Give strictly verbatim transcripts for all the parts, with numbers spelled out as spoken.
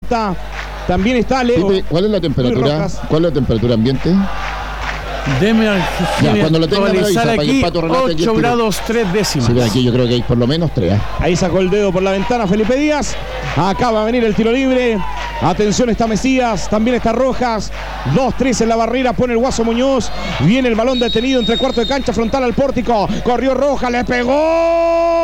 pelota. También está Leo. ¿Cuál es la temperatura? ¿Cuál es la temperatura ambiente? Deme ya, cuando lo tenga me avisa, aquí, ocho grados tres décimas. Sí, aquí yo creo que hay por lo menos tres. ¿eh? Ahí sacó el dedo por la ventana Felipe Díaz. Acá va a venir el tiro libre. Atención, está Mesías, también está Rojas. dos tres en la barrera, pone el Guaso Muñoz. Viene el balón detenido entre cuarto de cancha, frontal al pórtico. Corrió Rojas, le pegó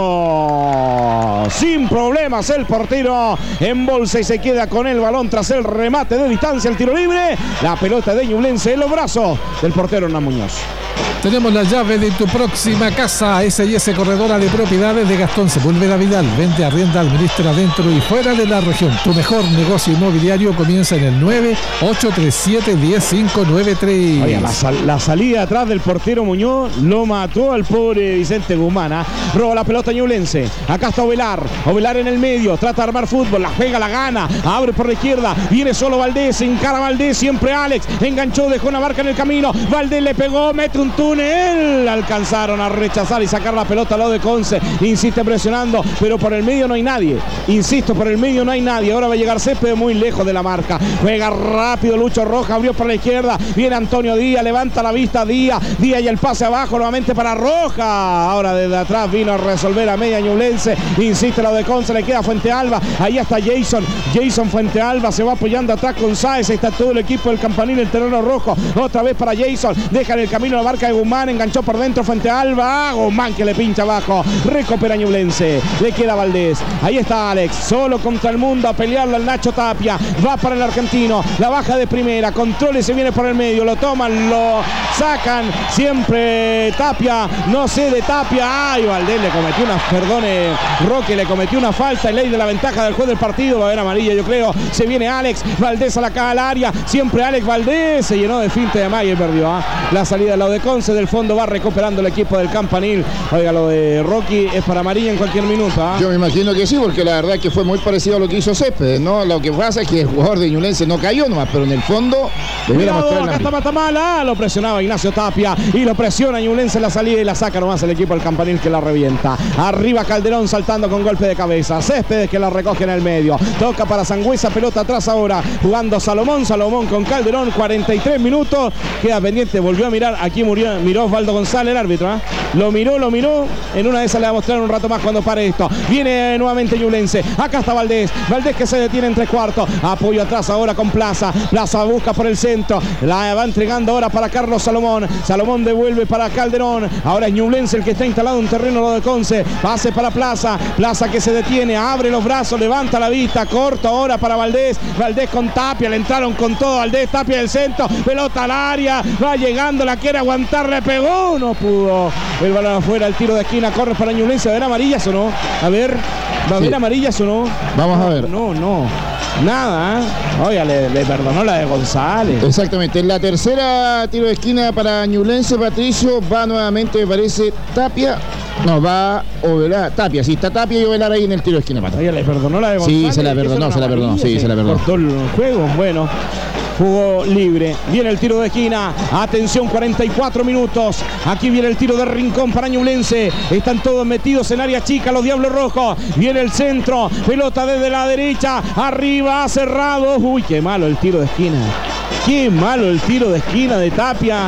Muñoz. Sin problemas el portero embolsa y se queda con el balón tras el remate de distancia, el tiro libre. La pelota de Ñublense en los brazos del portero Hernán Muñoz. Tenemos la llave de tu próxima casa. S y S Corredora de Propiedades de Gastón Sepúlveda Vidal. Vende, arrienda, administra dentro y fuera de la región. Tu mejor negocio inmobiliario comienza en el nueve ocho tres siete, uno cero cinco nueve tres. Oye, la, sal, la salida atrás del portero Muñoz lo mató al pobre Vicente Guzmán. ¿eh? Roba la pelota Ñublense. Acá está Ovelar. Ovelar en el medio. Trata de armar fútbol. La juega, la gana. Abre por la izquierda. Viene solo Valdés. Encara Valdés. Siempre Alex. Enganchó. Dejó una marca en el camino. Valdés le pegó. Mete un túnel. Alcanzaron a rechazar y sacar la pelota al lado de Conce. Insiste presionando, pero por el medio no hay nadie. Insisto, por el medio no hay nadie. Ahora va a llegar Céspedes muy lejos de la marca. Juega rápido Lucho Rojas, abrió por la izquierda. Viene Antonio Díaz, levanta la vista Díaz. Díaz y el pase abajo nuevamente para Rojas. Ahora desde atrás vino a resolver a media Ñublense. Insiste lo de Conce, le queda Fuente Alba. Ahí está Jason. Jason Fuente Alba se va apoyando atrás con Sáez. Está todo el equipo del Campanil, el terreno rojo. Otra vez para Jason. Deja en el camino la marca de Guzmán. Enganchó por dentro Fuente Alba. Guzmán que le pincha abajo. Recupera Ñublense. Le queda Valdés. Ahí está Alex. Solo contra el mundo a pelearlo al Nacho Tapia. Va para el argentino. La baja de primera. Control y se viene por el medio. Lo toman, lo sacan. Siempre Tapia. No sé de Tapia. Ay, Valdés le cometió una. Perdone, Roque le cometió una falta. Y ley de la ventaja del juez del partido. Va a haber amarilla, yo creo. Se viene Alex. Valdés a la caja al área. Siempre Alex Valdés. Se llenó de finta de Mayer y perdió. ¿eh? La salida del lado de Conce. Del fondo va recuperando el equipo del Campanil. Oiga, lo de Rocky es para amarilla en cualquier minuto. ¿eh? Yo me imagino que sí, porque la verdad es que fue muy parecido a lo que hizo Céspedes, ¿no? Lo que pasa es que el jugador de Ñublense no cayó nomás, pero en el fondo debiera mostrar acá está Matamala, lo presionaba Ignacio Tapia y lo presiona Ñublense en la salida y la saca nomás el equipo del Campanil que la revienta. Arriba Calderón saltando con golpe de cabeza. Céspedes que la recoge en el medio. Toca para Sangüesa, pelota atrás ahora. Jugando Salomón, Salomón con Calderón, cuarenta y tres minutos. Queda pendiente, volvió a mirar. Aquí murió, miró Osvaldo González, el árbitro. ¿eh? Lo miró, lo miró. En una de esas le va a mostrar un rato más cuando pare esto. Viene nuevamente Ñublense. Acá está Valdés. Valdés que se detiene en tres cuartos. Apoyo atrás ahora con Plaza. Plaza busca por el centro. La va entregando ahora para Carlos Salomón. Salomón devuelve para Calderón. Ahora es Ñublense el que está instalado en terreno de Conce. Pase para Plaza. Plaza que se detiene. Abre los brazos. Levanta la vista. Corto ahora para Valdés. Valdés con Tapia. Le entraron con todo. Valdés, Tapia del centro. Pelota al área. Va llegando. La quiere aguantar. Le pegó. No pudo. El balón afuera. El tiro de esquina. Corre para Ñublense. ¿Va a haber amarillas o no? A ver. ¿Va a haber sí. amarillas o no? Vamos a ver. No, no. Nada, ¿eh? Oiga, le, le perdonó la de González. Exactamente. En la tercera tiro de esquina para Ñublense, Patricio, va nuevamente, me parece, Tapia. No, va Ovelar. Tapia, sí, está Tapia y Ovelar ahí en el tiro de esquina. Patricio. Oiga, le perdonó la de González. Sí, se la perdonó, se la perdonó. Sí, se la perdonó. Cortó el juego, bueno. Jugó libre. Viene el tiro de esquina. Atención, cuarenta y cuatro minutos. Aquí viene el tiro de Rincón para Ñublense. Están todos metidos en área chica los Diablos Rojos. Viene el centro. Pelota desde la derecha. Arriba, cerrado. Uy, qué malo el tiro de esquina. Qué malo el tiro de esquina de Tapia.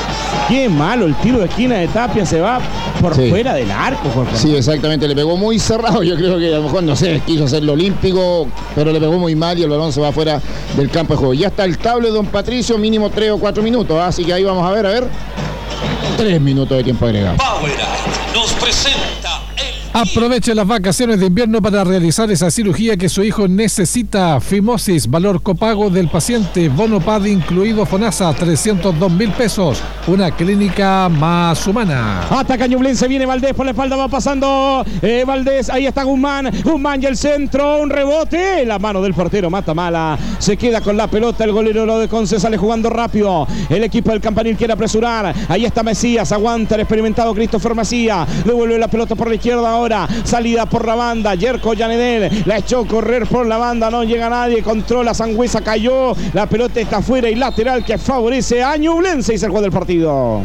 Qué malo el tiro de esquina de Tapia. Se va por sí. fuera del arco. Por sí, exactamente. Le pegó muy cerrado. Yo creo que a lo mejor, no sé, quiso hacerlo olímpico, pero le pegó muy mal y el balón se va fuera del campo de juego. Ya está el table, don Patricio, mínimo tres o cuatro minutos. ¿eh? Así que ahí vamos a ver, a ver. Tres minutos de tiempo agregado. Powerade nos presenta el... Aproveche las vacaciones de invierno para realizar esa cirugía que su hijo necesita. Fimosis, valor copago del paciente, bono P A D incluido FONASA, trescientos dos mil pesos. Una clínica más humana. Ataca Ñublense, viene Valdés por la espalda, va pasando eh, Valdés, ahí está Guzmán, Guzmán y el centro, un rebote, la mano del portero Matamala, se queda con la pelota, el golero lo de Conce sale jugando rápido, el equipo del Campanil quiere apresurar, ahí está Mesías, aguanta el experimentado Christopher Macías, devuelve la pelota por la izquierda ahora, salida por la banda, Yerko Yanedel, la echó correr por la banda, no llega nadie, controla Sangüesa, cayó, la pelota está afuera y lateral que favorece a Ñublense y se juega del partido.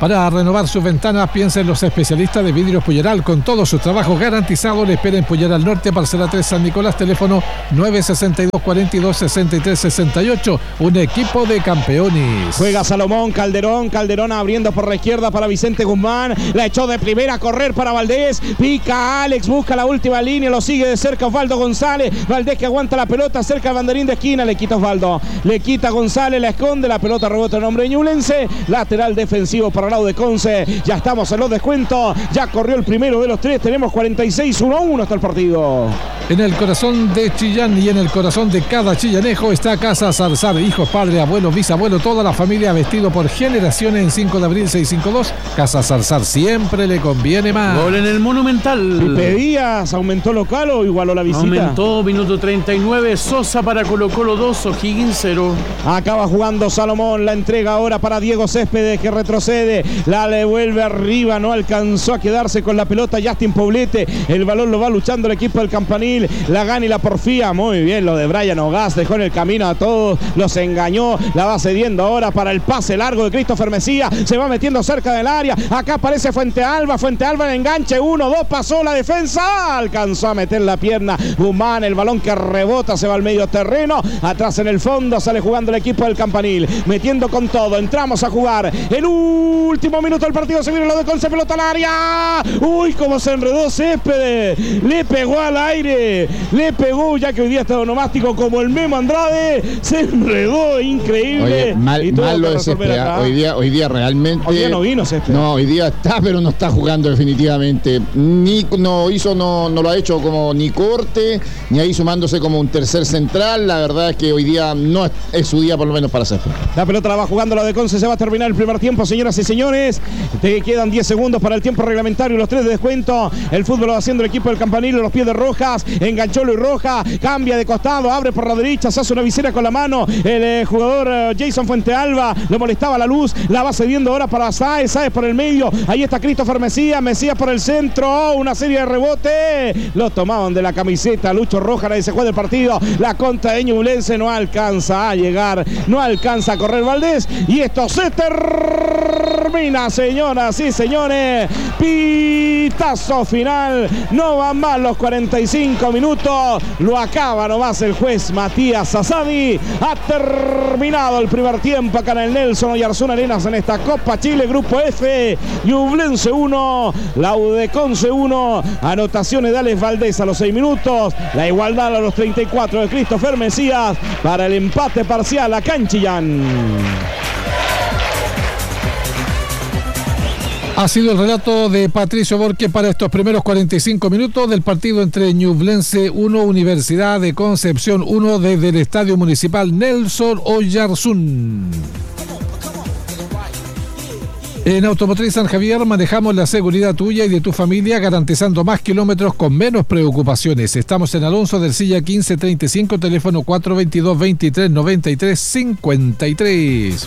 Para renovar sus ventanas, piensa en los especialistas de Vidrios Polleral. Con todos sus trabajos garantizados, le espera en Polleral Norte, parcela tres San Nicolás, teléfono nueve seis dos, cuatro dos, seis tres seis ocho. Un equipo de campeones. Juega Salomón, Calderón, Calderón abriendo por la izquierda para Vicente Guzmán. La echó de primera a correr para Valdés. Pica Alex, busca la última línea, lo sigue de cerca Osvaldo González. Valdés que aguanta la pelota cerca del banderín de esquina, le quita Osvaldo. Le quita González, la esconde, la pelota rebota en nombre de Ñublense. Lateral defensivo para el lado de Conce. Ya estamos en los descuentos. Ya corrió el primero de los tres. Tenemos cuarenta y seis, uno a uno hasta el partido. En el corazón de Chillán y en el corazón de cada chillanejo está Casa Zarzar. Hijos, padres, abuelos, bisabuelos, toda la familia vestido por generaciones en cinco de abril seiscientos cincuenta y dos. Casa Zarzar siempre le conviene más. Gol en el Monumental. ¿Pedías? ¿Aumentó local o igualó la visita? Aumentó, minuto treinta y nueve. Sosa para Colo Colo dos, O'Higgins cero. Acaba jugando Salomón. La entrega ahora para Diego Céspedes, que retrocede. La devuelve arriba. No alcanzó a quedarse con la pelota Justin Poblete. El balón lo va luchando el equipo del Campanil. La gana y la porfía. Muy bien lo de Brian Ogaz. Dejó en el camino a todos. Los engañó. La va cediendo ahora para el pase largo de Christopher Mesía. Se va metiendo cerca del área. Acá aparece Fuente Alba. Fuente Alba en enganche. Uno, dos. Pasó la defensa. Alcanzó a meter la pierna. Guzmán. El balón que rebota. Se va al medio terreno. Atrás en el fondo. Sale jugando el equipo del Campanil. Metiendo con todo. Entramos a jugar. El último minuto del partido. Se viene lo de Conce. Pelota al área. Uy, cómo se enredó Céspedes. Le pegó al aire. Le pegó, ya que hoy día está onomástico como el Memo Andrade. Se enredó, increíble. Oye, mal, y mal lo de Céspedes. Hoy día, hoy día realmente. Hoy día no vino Céspedes. No, hoy día está, pero no está jugando definitivamente. Ni no hizo, no, no lo ha hecho como ni corte, ni ahí sumándose como un tercer central. La verdad es que hoy día no es, es su día, por lo menos para Céspedes. La pelota la va jugando la de Conce. Se va a terminar el primer tiempo, señoras y señores. Te quedan diez segundos para el tiempo reglamentario. Los tres de descuento. El fútbol lo va haciendo el equipo del Campanil. Los pies de Rojas. Enganchó Luis Rojas. Cambia de costado. Abre por la derecha. Se hace una visera con la mano. El eh, jugador eh, Jason Fuentealba. Lo molestaba la luz. La va cediendo ahora para Sáez. Sáez por el medio. Ahí está Christopher Mesías. Mesías por el centro. Oh, una serie de rebotes. Lo tomaban de la camiseta. Lucho Rojas. Nadie se juega el partido. La contra de Ñublense no alcanza a llegar. No alcanza a correr Valdés. Y esto se termina, señoras y señores. Pitazo final. No van más los cuarenta y cinco minutos. Lo acaba nomás el juez Matías Asadi. Ha terminado el primer tiempo acá en el Nelson Oyarzún Arenas en esta Copa Chile Grupo F. Ñublense uno, Laudeconce uno. Anotaciones de Alex Valdés a los seis minutos. La igualdad a los treinta y cuatro de Christopher Mesías para el empate parcial acá en Chillán. Ha sido el relato de Patricio Borque para estos primeros cuarenta y cinco minutos del partido entre Ñublense uno, Universidad de Concepción uno, desde el Estadio Municipal Nelson Oyarzún. En Automotriz San Javier manejamos la seguridad tuya y de tu familia, garantizando más kilómetros con menos preocupaciones. Estamos en Alonso del Silla quince treinta y cinco, teléfono cuatro veintidós, veintitrés noventa y tres cincuenta y tres.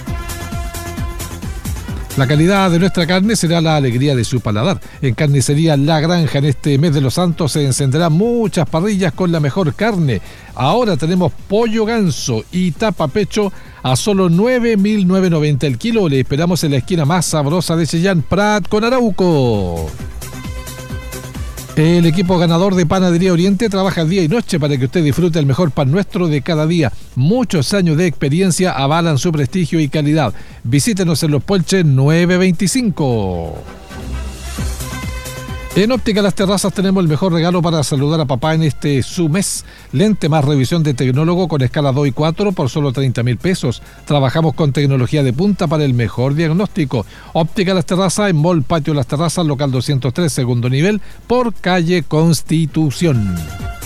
La calidad de nuestra carne será la alegría de su paladar. En Carnicería La Granja, en este mes de los Santos, se encenderán muchas parrillas con la mejor carne. Ahora tenemos pollo ganso y tapa pecho a solo nueve mil novecientos noventa el kilo. Le esperamos en la esquina más sabrosa de Chillán, Prat con Arauco. El equipo ganador de Panadería Oriente trabaja día y noche para que usted disfrute el mejor pan nuestro de cada día. Muchos años de experiencia avalan su prestigio y calidad. Visítenos en Los Puelches nueve veinticinco. En Óptica Las Terrazas tenemos el mejor regalo para saludar a papá en este su mes. Lente más revisión de tecnólogo con escala dos y cuatro por solo treinta mil pesos. Trabajamos con tecnología de punta para el mejor diagnóstico. Óptica Las Terrazas en Mall Patio Las Terrazas, local doscientos tres, segundo nivel, por calle Constitución.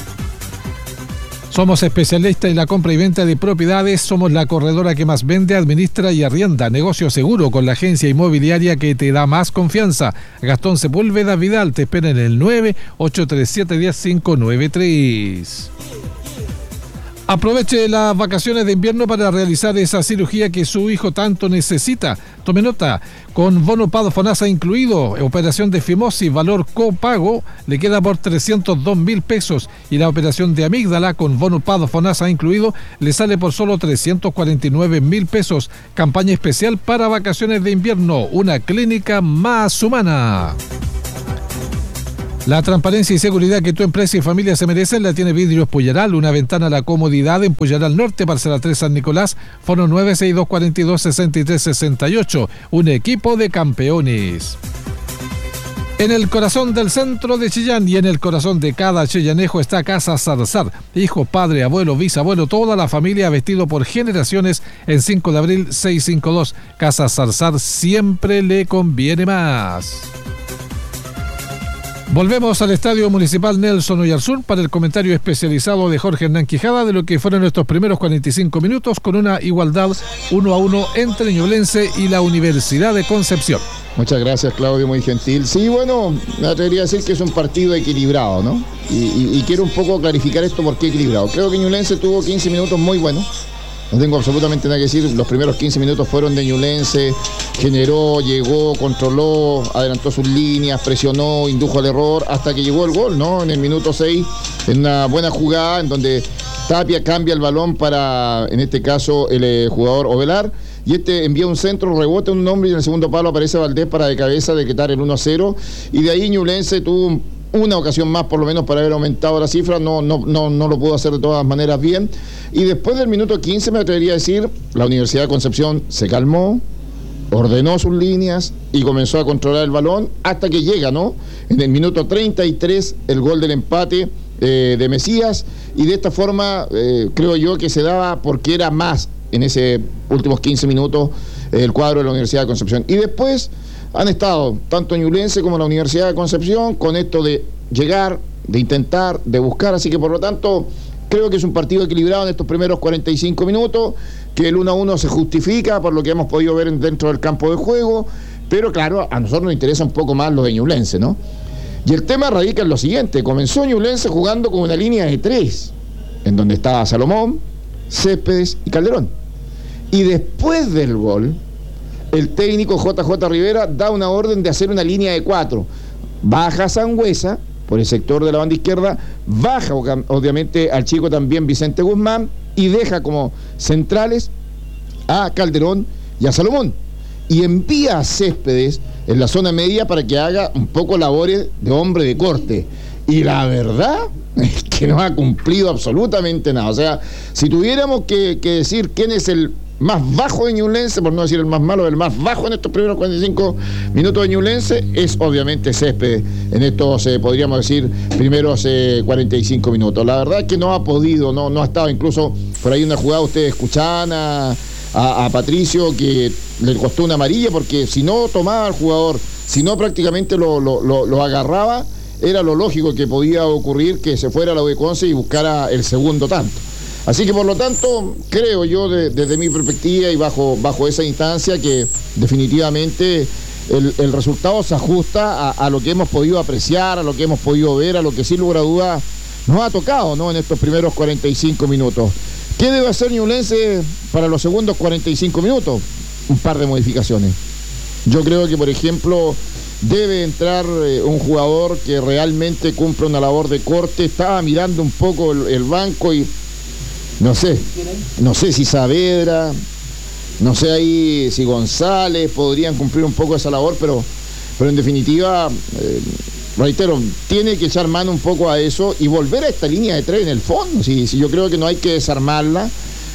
Somos especialistas en la compra y venta de propiedades. Somos la corredora que más vende, administra y arrienda. Negocio seguro con la agencia inmobiliaria que te da más confianza. Gastón Sepúlveda Vidal te espera en el nueve ocho tres siete, uno cero cinco nueve tres. Aproveche las vacaciones de invierno para realizar esa cirugía que su hijo tanto necesita. Tome nota, con bono Pado Fonasa incluido, operación de fimosis, valor copago, le queda por trescientos dos mil pesos. Y la operación de amígdala con bono Pado Fonasa incluido, le sale por solo trescientos cuarenta y nueve mil pesos. Campaña especial para vacaciones de invierno, una clínica más humana. La transparencia y seguridad que tu empresa y familia se merecen la tiene Vidrios Pullaral, una ventana a la comodidad en Pullaral Norte, parcela tres San Nicolás, fono nueve seis dos cuatro dos seis tres seis ocho, un equipo de campeones. En el corazón del centro de Chillán y en el corazón de cada chillanejo está Casa Zarzar. Hijo, padre, abuelo, bisabuelo, toda la familia vestido por generaciones en cinco de abril seiscientos cincuenta y dos. Casa Zarzar siempre le conviene más. Volvemos al Estadio Municipal Nelson Oyarzún para el comentario especializado de Jorge Hernán Quijada de lo que fueron estos primeros cuarenta y cinco minutos con una igualdad uno a uno entre Ñublense y la Universidad de Concepción. Muchas gracias, Claudio, muy gentil. Sí, bueno, me atrevería a decir que es un partido equilibrado, ¿no? Y, y, y quiero un poco clarificar esto, ¿por qué equilibrado? Creo que Ñublense tuvo quince minutos muy buenos. No tengo absolutamente nada que decir. Los primeros quince minutos fueron de Ñublense. Generó, llegó, controló, adelantó sus líneas, presionó, indujo al error, hasta que llegó el gol, ¿no? En el minuto seis, en una buena jugada, en donde Tapia cambia el balón para, en este caso, el eh, jugador Ovelar. Y este envía un centro, rebote un hombre y en el segundo palo aparece Valdés para de cabeza decretar el uno a cero. Y de ahí Ñublense tuvo un una ocasión más por lo menos para haber aumentado la cifra, no, no, no, no lo pudo hacer de todas maneras bien. Y después del minuto quince me atrevería a decir, la Universidad de Concepción se calmó, ordenó sus líneas y comenzó a controlar el balón hasta que llega, ¿no? En el minuto treinta y tres el gol del empate eh, de Mesías, y de esta forma eh, creo yo que se daba porque era más en esos últimos quince minutos eh, el cuadro de la Universidad de Concepción. Y después han estado tanto Ñublense como la Universidad de Concepción con esto de llegar, de intentar, de buscar, así que por lo tanto creo que es un partido equilibrado en estos primeros cuarenta y cinco minutos, que el uno a uno se justifica por lo que hemos podido ver dentro del campo de juego, pero claro, a nosotros nos interesa un poco más lo de Ñublense, ¿no? Y el tema radica en lo siguiente: comenzó Ñublense jugando con una línea de tres, en donde estaba Salomón, Céspedes y Calderón, y después del gol el técnico J J Rivera da una orden de hacer una línea de cuatro. Baja Sangüesa por el sector de la banda izquierda, baja obviamente al chico también Vicente Guzmán y deja como centrales a Calderón y a Salomón. Y envía a Céspedes en la zona media para que haga un poco labores de hombre de corte. Y la verdad es que no ha cumplido absolutamente nada. O sea, si tuviéramos que, que decir quién es el más bajo de Ñublense, por no decir el más malo, el más bajo en estos primeros cuarenta y cinco minutos de Ñublense, es obviamente Céspedes en estos, eh, podríamos decir, primeros eh, cuarenta y cinco minutos. La verdad es que no ha podido, no, no ha estado, incluso por ahí una jugada, ustedes escuchaban a, a, a Patricio que le costó una amarilla, porque si no tomaba al jugador, si no prácticamente lo, lo, lo, lo agarraba, era lo lógico que podía ocurrir que se fuera a la U de Conce y buscara el segundo tanto. Así que por lo tanto, creo yo de, desde mi perspectiva y bajo, bajo esa instancia que definitivamente el, el resultado se ajusta a, a lo que hemos podido apreciar, a lo que hemos podido ver, a lo que sin lugar a duda nos ha tocado, ¿no?, en estos primeros cuarenta y cinco minutos. ¿Qué debe hacer Ñublense para los segundos cuarenta y cinco minutos? Un par de modificaciones. Yo creo que, por ejemplo, debe entrar eh, un jugador que realmente cumpla una labor de corte. Estaba mirando un poco el, el banco y no sé, no sé si Saavedra, no sé ahí si González podrían cumplir un poco esa labor, pero, pero en definitiva, eh, reitero, tiene que echar mano un poco a eso y volver a esta línea de tres en el fondo. Si, si yo creo que no hay que desarmarla.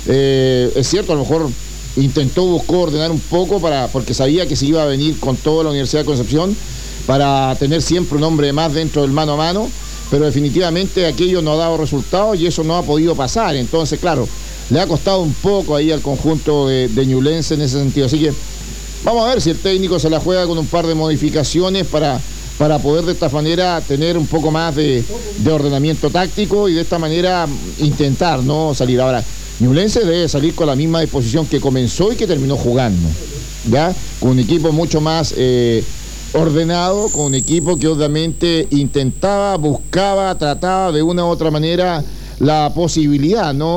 Eh, es cierto, a lo mejor intentó, buscó ordenar un poco para, porque sabía que se iba a venir con toda la Universidad de Concepción para tener siempre un hombre más dentro del mano a mano, pero definitivamente aquello no ha dado resultados y eso no ha podido pasar. Entonces, claro, le ha costado un poco ahí al conjunto de, de Ñublense en ese sentido. Así que vamos a ver si el técnico se la juega con un par de modificaciones para, para poder de esta manera tener un poco más de, de ordenamiento táctico y de esta manera intentar no salir. Ahora, Ñublense debe salir con la misma disposición que comenzó y que terminó jugando, ¿ya? Con un equipo mucho más eh, ordenado, con un equipo que obviamente intentaba, buscaba, trataba de una u otra manera la posibilidad, ¿no?,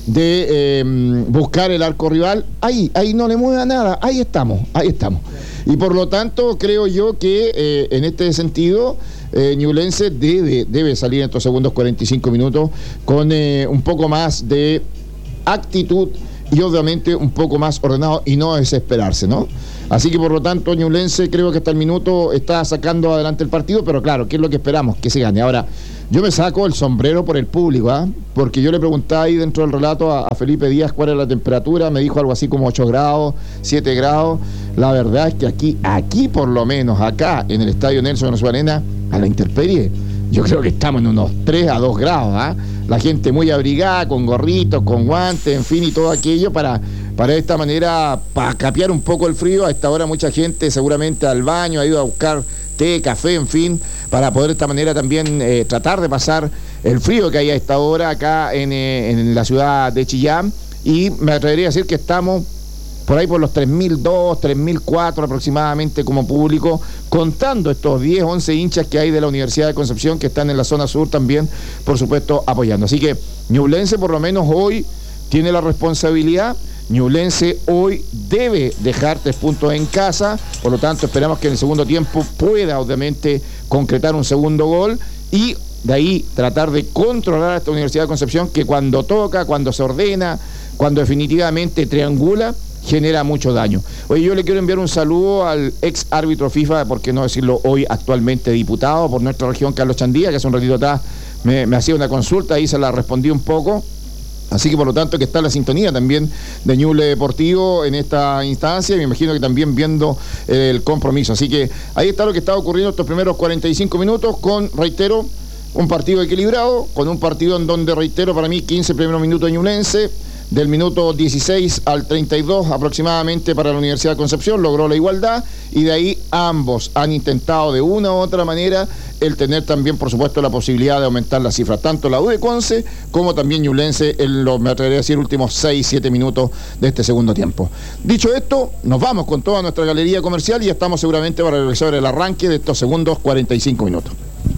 de eh, buscar el arco rival, ahí, ahí no le mueva nada, ahí estamos, ahí estamos. Y por lo tanto creo yo que eh, en este sentido eh, Ñublense debe, debe salir en estos segundos cuarenta y cinco minutos con eh, un poco más de actitud y obviamente un poco más ordenado y no desesperarse, ¿no? Así que por lo tanto Ñublense creo que hasta el minuto está sacando adelante el partido, pero claro, ¿qué es lo que esperamos? Que se gane. Ahora, yo me saco el sombrero por el público, ¿ah? ¿eh? Porque yo le preguntaba ahí dentro del relato a, a Felipe Díaz cuál era la temperatura, me dijo algo así como ocho grados, siete grados. La verdad es que aquí, aquí por lo menos, acá en el Estadio Nelson Arena, a la intemperie, yo creo que estamos en unos tres a dos grados, ¿ah? ¿eh? La gente muy abrigada, con gorritos, con guantes, en fin, y todo aquello para, para de esta manera, para capear un poco el frío. A esta hora mucha gente seguramente al baño, ha ido a buscar té, café, en fin, para poder de esta manera también eh, tratar de pasar el frío que hay a esta hora acá en, eh, en la ciudad de Chillán. Y me atrevería a decir que estamos por ahí por los tres mil dos, tres mil cuatro aproximadamente como público, contando estos diez, once hinchas que hay de la Universidad de Concepción que están en la zona sur también, por supuesto, apoyando. Así que Ñublense por lo menos hoy tiene la responsabilidad. Ñublense hoy debe dejar tres puntos en casa, por lo tanto esperamos que en el segundo tiempo pueda obviamente concretar un segundo gol y de ahí tratar de controlar a esta Universidad de Concepción que cuando toca, cuando se ordena, cuando definitivamente triangula, genera mucho daño. Oye, yo le quiero enviar un saludo al ex árbitro FIFA, por qué no decirlo hoy actualmente diputado por nuestra región, Carlos Chandía, que hace un ratito atrás me, me hacía una consulta y se la respondí un poco. Así que por lo tanto que está la sintonía también de Ñuble Deportivo en esta instancia y me imagino que también viendo el compromiso. Así que ahí está lo que está ocurriendo estos primeros cuarenta y cinco minutos con, reitero, un partido equilibrado, con un partido en donde, reitero, para mí quince primeros minutos de Ñublense, del minuto dieciséis al treinta y dos aproximadamente para la Universidad de Concepción, logró la igualdad y de ahí ambos han intentado de una u otra manera el tener también, por supuesto, la posibilidad de aumentar la cifra, tanto la U de Conce como también Ñublense en los, me atrevería a decir, últimos seis, siete minutos de este segundo tiempo. Dicho esto, nos vamos con toda nuestra galería comercial y estamos seguramente para realizar el arranque de estos segundos cuarenta y cinco minutos.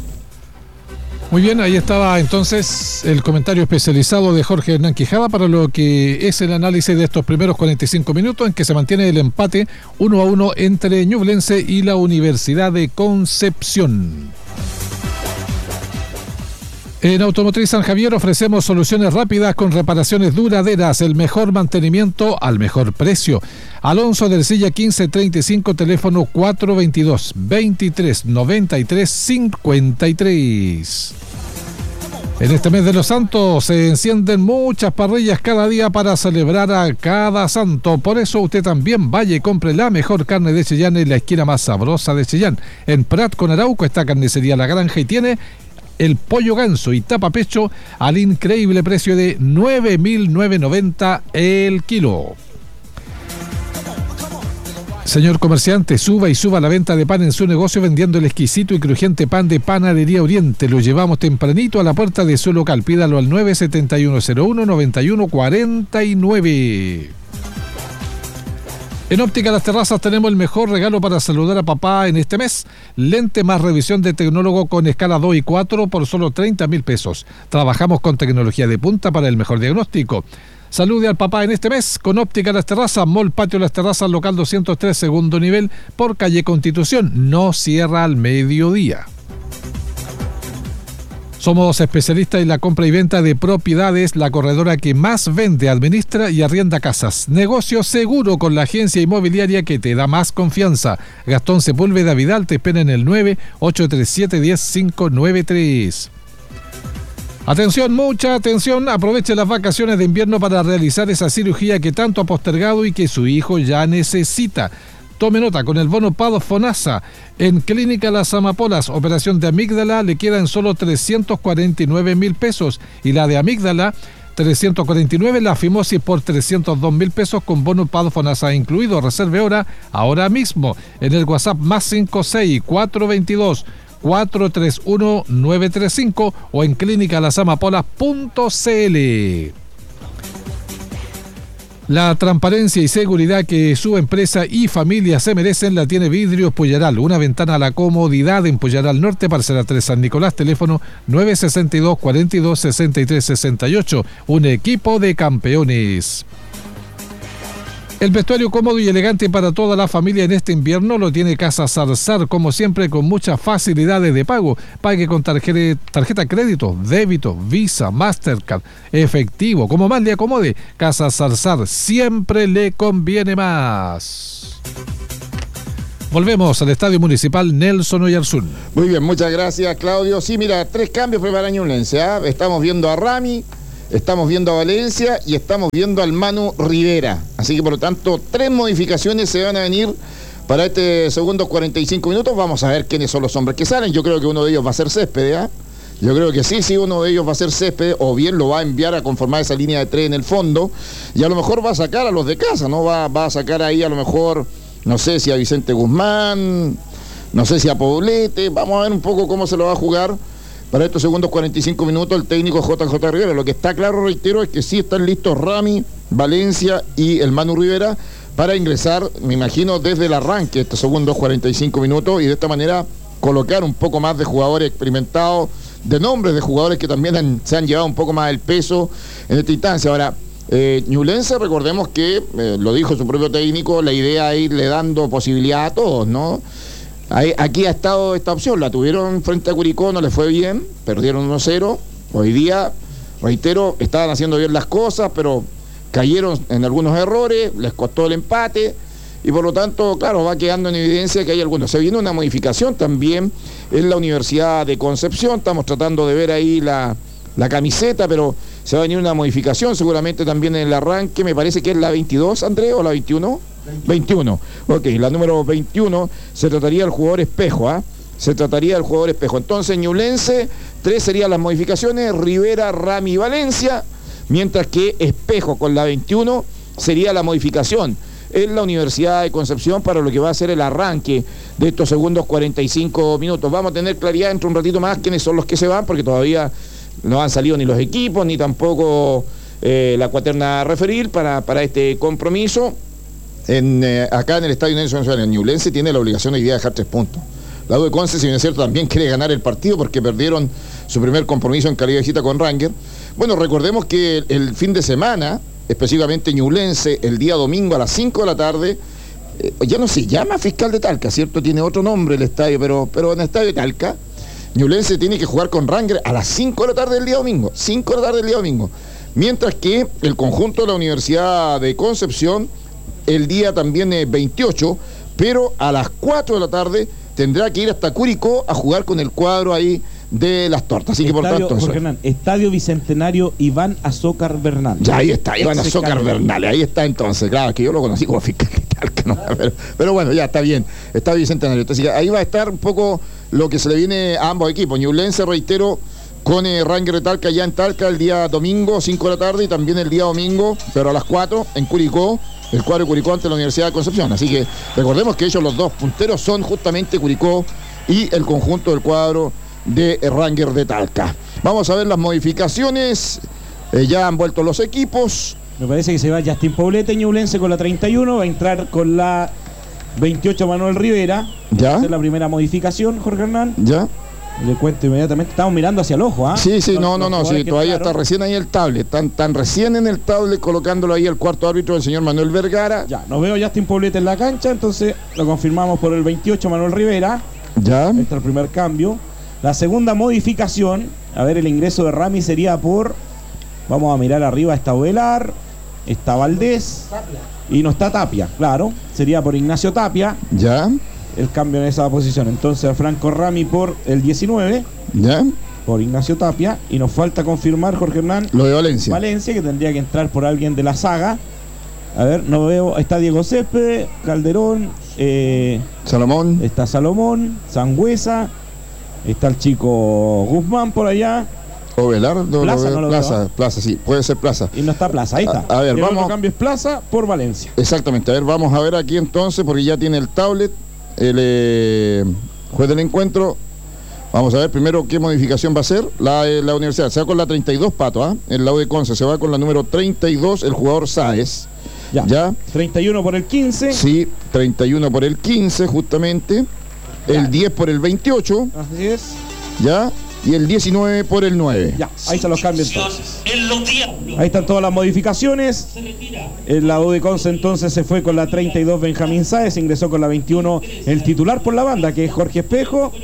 Muy bien, ahí estaba entonces el comentario especializado de Jorge Hernán Quijada para lo que es el análisis de estos primeros cuarenta y cinco minutos en que se mantiene el empate uno a uno entre Ñublense y la Universidad de Concepción. En Automotriz San Javier ofrecemos soluciones rápidas con reparaciones duraderas, el mejor mantenimiento al mejor precio. Alonso del Silla quince treinta y cinco, teléfono cuatro veintidós, veintitrés noventa y tres cincuenta y tres. En este mes de los santos se encienden muchas parrillas cada día para celebrar a cada santo. Por eso usted también vaya y compre la mejor carne de Chillán en la esquina más sabrosa de Chillán. En Prat con Arauco está Carnicería La Granja y tiene el pollo ganso y tapa pecho al increíble precio de nueve mil novecientos noventa el kilo. Señor comerciante, suba y suba la venta de pan en su negocio vendiendo el exquisito y crujiente pan de Panadería Oriente. Lo llevamos tempranito a la puerta de su local. Pídalo al nueve siete uno cero uno nueve uno cuatro nueve. En Óptica Las Terrazas tenemos el mejor regalo para saludar a papá en este mes. Lente más revisión de tecnólogo con escala dos y cuatro por solo treinta mil pesos. Trabajamos con tecnología de punta para el mejor diagnóstico. Salude al papá en este mes con Óptica Las Terrazas, Mall Patio Las Terrazas, local doscientos tres, segundo nivel, por calle Constitución. No cierra al mediodía. Somos especialistas en la compra y venta de propiedades, la corredora que más vende, administra y arrienda casas. Negocio seguro con la agencia inmobiliaria que te da más confianza. Gastón Sepúlveda Vidal te espera en el nueve ocho tres siete, uno cero cinco nueve tres. Atención, mucha atención, aproveche las vacaciones de invierno para realizar esa cirugía que tanto ha postergado y que su hijo ya necesita. Tome nota, con el bono Pado Fonasa, en Clínica Las Amapolas, operación de amígdala le quedan solo trescientos cuarenta y nueve mil pesos y la de amígdala trescientos cuarenta y nueve, la fimosis por trescientos dos mil pesos con bono Pado Fonasa incluido. Reserve hora, ahora mismo, en el WhatsApp más cinco seis cuatro dos dos cuatro tres uno nueve tres cinco o en clínica las amapolas punto c l. La transparencia y seguridad que su empresa y familia se merecen la tiene Vidrios Pullaral, una ventana a la comodidad en Pullaral Norte, parcela tres San Nicolás, teléfono nueve seis dos, cuatro dos, seis tres seis ocho, un equipo de campeones. El vestuario cómodo y elegante para toda la familia en este invierno lo tiene Casa Zarzar, como siempre con muchas facilidades de pago. Pague con tarjeta, tarjeta crédito, débito, Visa, Mastercard, efectivo, como más le acomode. Casa Zarzar siempre le conviene más. Volvemos al Estadio Municipal Nelson Oyarzún. Muy bien, muchas gracias, Claudio. Sí, mira, tres cambios prepara Ñublense, ¿eh? Estamos viendo a Rami, estamos viendo a Valencia y estamos viendo al Manu Rivera. Así que por lo tanto, tres modificaciones se van a venir para este segundo cuarenta y cinco minutos. Vamos a ver quiénes son los hombres que salen. Yo creo que uno de ellos va a ser Céspedes, ¿eh? Yo creo que sí, sí, uno de ellos va a ser Céspedes, o bien lo va a enviar a conformar esa línea de tres en el fondo, y a lo mejor va a sacar a los de casa, ¿no? Va, va a sacar ahí a lo mejor, no sé si a Vicente Guzmán, no sé si a Poblete. Vamos a ver un poco cómo se lo va a jugar para estos segundos cuarenta y cinco minutos el técnico J J Rivera. Lo que está claro, reitero, es que sí están listos Rami, Valencia y el Manu Rivera para ingresar, me imagino, desde el arranque estos segundos cuarenta y cinco minutos, y de esta manera colocar un poco más de jugadores experimentados, de nombres de jugadores que también han, se han llevado un poco más el peso en esta instancia. Ahora, eh, Ñublense, recordemos que, eh, lo dijo su propio técnico, la idea es irle dando posibilidad a todos, ¿no? Aquí ha estado esta opción, la tuvieron frente a Curicó, no les fue bien, perdieron uno cero. Hoy día, reitero, estaban haciendo bien las cosas, pero cayeron en algunos errores, les costó el empate, y por lo tanto, claro, va quedando en evidencia que hay algunos. Se viene una modificación también en la Universidad de Concepción, estamos tratando de ver ahí la, la camiseta, pero se va a venir una modificación seguramente también en el arranque. Me parece que es la veintidós, Andrés, o la veintiuno. veintiuno, ok, la número veintiuno se trataría del jugador Espejo, ¿ah? ¿eh? Se trataría del jugador Espejo. Entonces, Ñublense, tres serían las modificaciones: Rivera, Rami y Valencia, mientras que Espejo con la veintiuno sería la modificación en la Universidad de Concepción para lo que va a ser el arranque de estos segundos cuarenta y cinco minutos. Vamos a tener claridad dentro de un ratito más quiénes son los que se van, porque todavía no han salido ni los equipos, ni tampoco eh, la cuaterna a referir para, para este compromiso. En, eh, acá en el Estadio Nelson Nacional, Ñublense tiene la obligación hoy día de dejar tres puntos. La U de Conce, si bien es cierto, también quiere ganar el partido porque perdieron su primer compromiso en calidad de visita con Ranger. Bueno, recordemos que el, el fin de semana, específicamente Ñublense, el día domingo a las cinco de la tarde, eh, ya no se llama Fiscal de Talca, ¿cierto? Tiene otro nombre el estadio, pero, pero en el estadio de Talca, Ñublense tiene que jugar con Ranger a las cinco de la tarde del día domingo. cinco de la tarde del día domingo. Mientras que el conjunto de la Universidad de Concepción, el día también es veintiocho, pero a las cuatro de la tarde tendrá que ir hasta Curicó a jugar con el cuadro ahí de las tortas. Así que estadio, por tanto, Jorge Hernán, Estadio Bicentenario Iván Azócar Bernal. Ya ahí está, Iván Azócar Bernal, ahí está entonces. Claro, que yo lo conocí como fiscal de Talca, ¿no? pero, pero bueno, ya está bien, está Bicentenario. Entonces ahí va a estar un poco lo que se le viene a ambos equipos. Ñublense, reitero, con eh, Ranger de Talca ya en Talca el día domingo, cinco de la tarde, y también el día domingo, pero a las cuatro, en Curicó, el cuadro de Curicó ante la Universidad de Concepción. Así que recordemos que ellos, los dos punteros, son justamente Curicó y el conjunto del cuadro de Ranger de Talca. Vamos a ver las modificaciones. Eh, ya han vuelto los equipos. Me parece que se va Justin Poblete, Ñublense, con la treinta y uno, va a entrar con la veintiocho Manuel Rivera. Ya. Esa es la primera modificación, Jorge Hernán. Ya. Le cuento inmediatamente, estamos mirando hacia el ojo, ¿ah? ¿eh? Sí, sí, no, no, no, sí, todavía entraron. está recién ahí el tablet, están tan recién en el tablet colocándolo ahí el cuarto árbitro, el señor Manuel Vergara. Ya, no veo Justin Poblete en la cancha, entonces lo confirmamos por el veintiocho Manuel Rivera. Ya. Este es el primer cambio. La segunda modificación, a ver, el ingreso de Rami sería por, vamos a mirar arriba, está Ovelar, está Valdés, Tapia. Y no está Tapia, claro, sería por Ignacio Tapia. Ya. El cambio en esa posición. Entonces Franco Rami por el diecinueve. Ya. Por Ignacio Tapia. Y nos falta confirmar, Jorge Hernán, lo de Valencia. Valencia, que tendría que entrar por alguien de la saga. A ver, no veo. Está Diego Céspedes, Calderón, eh, Salomón. Está Salomón, Sangüesa. Está el chico Guzmán por allá. Ovelardo, Plaza, lo no lo Plaza, veo. Plaza, sí, puede ser Plaza. Y no está Plaza, ahí está. A, a ver, el vamos. otro cambio es Plaza por Valencia. Exactamente, a ver, vamos a ver aquí entonces, porque ya tiene el tablet el eh, juez del encuentro. Vamos a ver primero qué modificación va a ser la, eh, la universidad. Se va con la treinta y dos, Pato, ¿ah? ¿eh? El lado de Conce se va con la número treinta y dos, el jugador Sáez. Ya. ¿Ya? treinta y uno por el quince. Sí, treinta y uno por el quince, justamente. Ya. El diez por el veintiocho. Así es. ¿Ya? Y el diecinueve por el nueve. Ya, ahí se los cambios entonces. En los diablos. Ahí están todas las modificaciones. El la U de Conce entonces se fue con la treinta y dos Benjamín Sáez, ingresó con la veintiuno el titular por la banda, que es Jorge Espejo.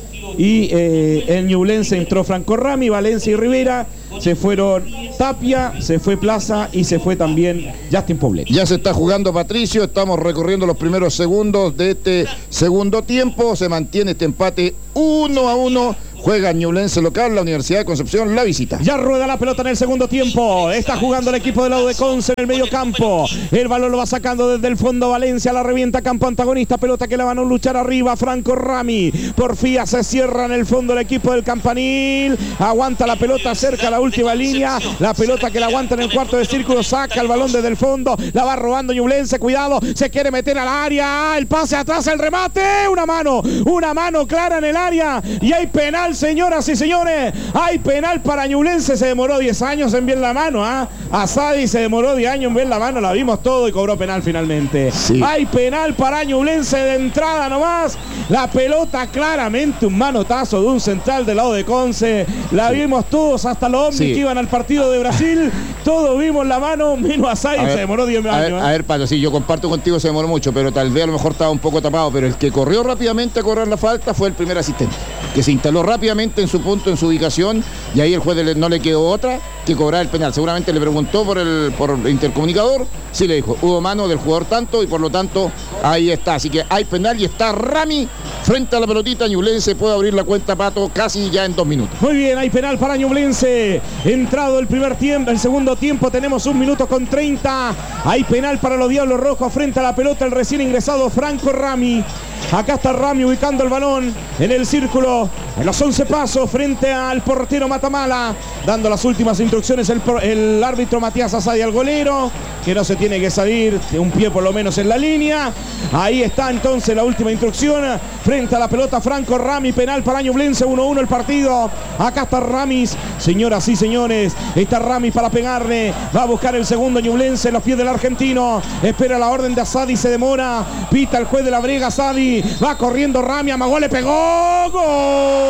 Y eh, el Ñublense entró Franco Rami, Valencia y Rivera. Se fueron Tapia, se fue Plaza y se fue también Justin Poblet. Ya se está jugando Patricio, estamos recorriendo los primeros segundos de este segundo tiempo. Se mantiene este empate uno a uno. Juega Ñublense local, la Universidad de Concepción la visita. Ya rueda la pelota en el segundo tiempo. Está jugando el equipo de la U de Conce en el medio campo. El balón lo va sacando desde el fondo Valencia. La revienta campo antagonista. Pelota que la van a luchar arriba. Franco Rami. Porfía se cierra en el fondo el equipo del Campanil. Aguanta la pelota cerca a la última línea. La pelota que la aguanta en el cuarto de círculo. Saca el balón desde el fondo. La va robando Ñublense. Cuidado. Se quiere meter al área. El pase atrás. El remate. Una mano. Una mano clara en el área. Y hay penal. Señoras y señores, hay penal para Ñublense. Se demoró diez años en ver la mano. ¿ah? Asadi se demoró diez años en ver la mano. La vimos todo y cobró penal finalmente. Sí. Hay penal para Ñublense de entrada nomás. La pelota claramente un manotazo de un central del lado de Conce. La sí. vimos todos, hasta los hombres sí. que iban al partido de Brasil. Todos vimos la mano, menos Asadi. Se demoró diez años. A ver, ¿eh? a ver, Pato, sí, yo comparto contigo, se demoró mucho, pero tal vez a lo mejor estaba un poco tapado. Pero el que corrió rápidamente a correr la falta fue el primer asistente, que se instaló rápidamente en su punto, en su ubicación, y ahí el juez no le quedó otra que cobrar el penal. Seguramente le preguntó por el, por el intercomunicador, sí le dijo, hubo mano del jugador tanto, y por lo tanto ahí está. Así que hay penal y está Rami frente a la pelotita. Ñublense puede abrir la cuenta, Pato, casi ya en dos minutos. Muy bien, hay penal para Ñublense. Entrado el primer tiempo, el segundo tiempo tenemos un minuto con treinta. Hay penal para los Diablos Rojos frente a la pelota el recién ingresado Franco Rami. Acá está Rami ubicando el balón en el círculo, en los once pasos frente al portero Matamala, dando las últimas instrucciones el, el árbitro Matías Asadi al golero, que no se tiene que salir de un pie por lo menos en la línea. Ahí está entonces la última instrucción frente a la pelota Franco Rami. Penal para Ñublense, uno a uno el partido. Acá está Ramis, señoras y señores, está Ramis para pegarle, va a buscar el segundo Ñublense en los pies del argentino, espera la orden de Asadi, se demora, pita el juez de la brega. Asadi va corriendo Rami, amagó, le pegó. ¡Gol!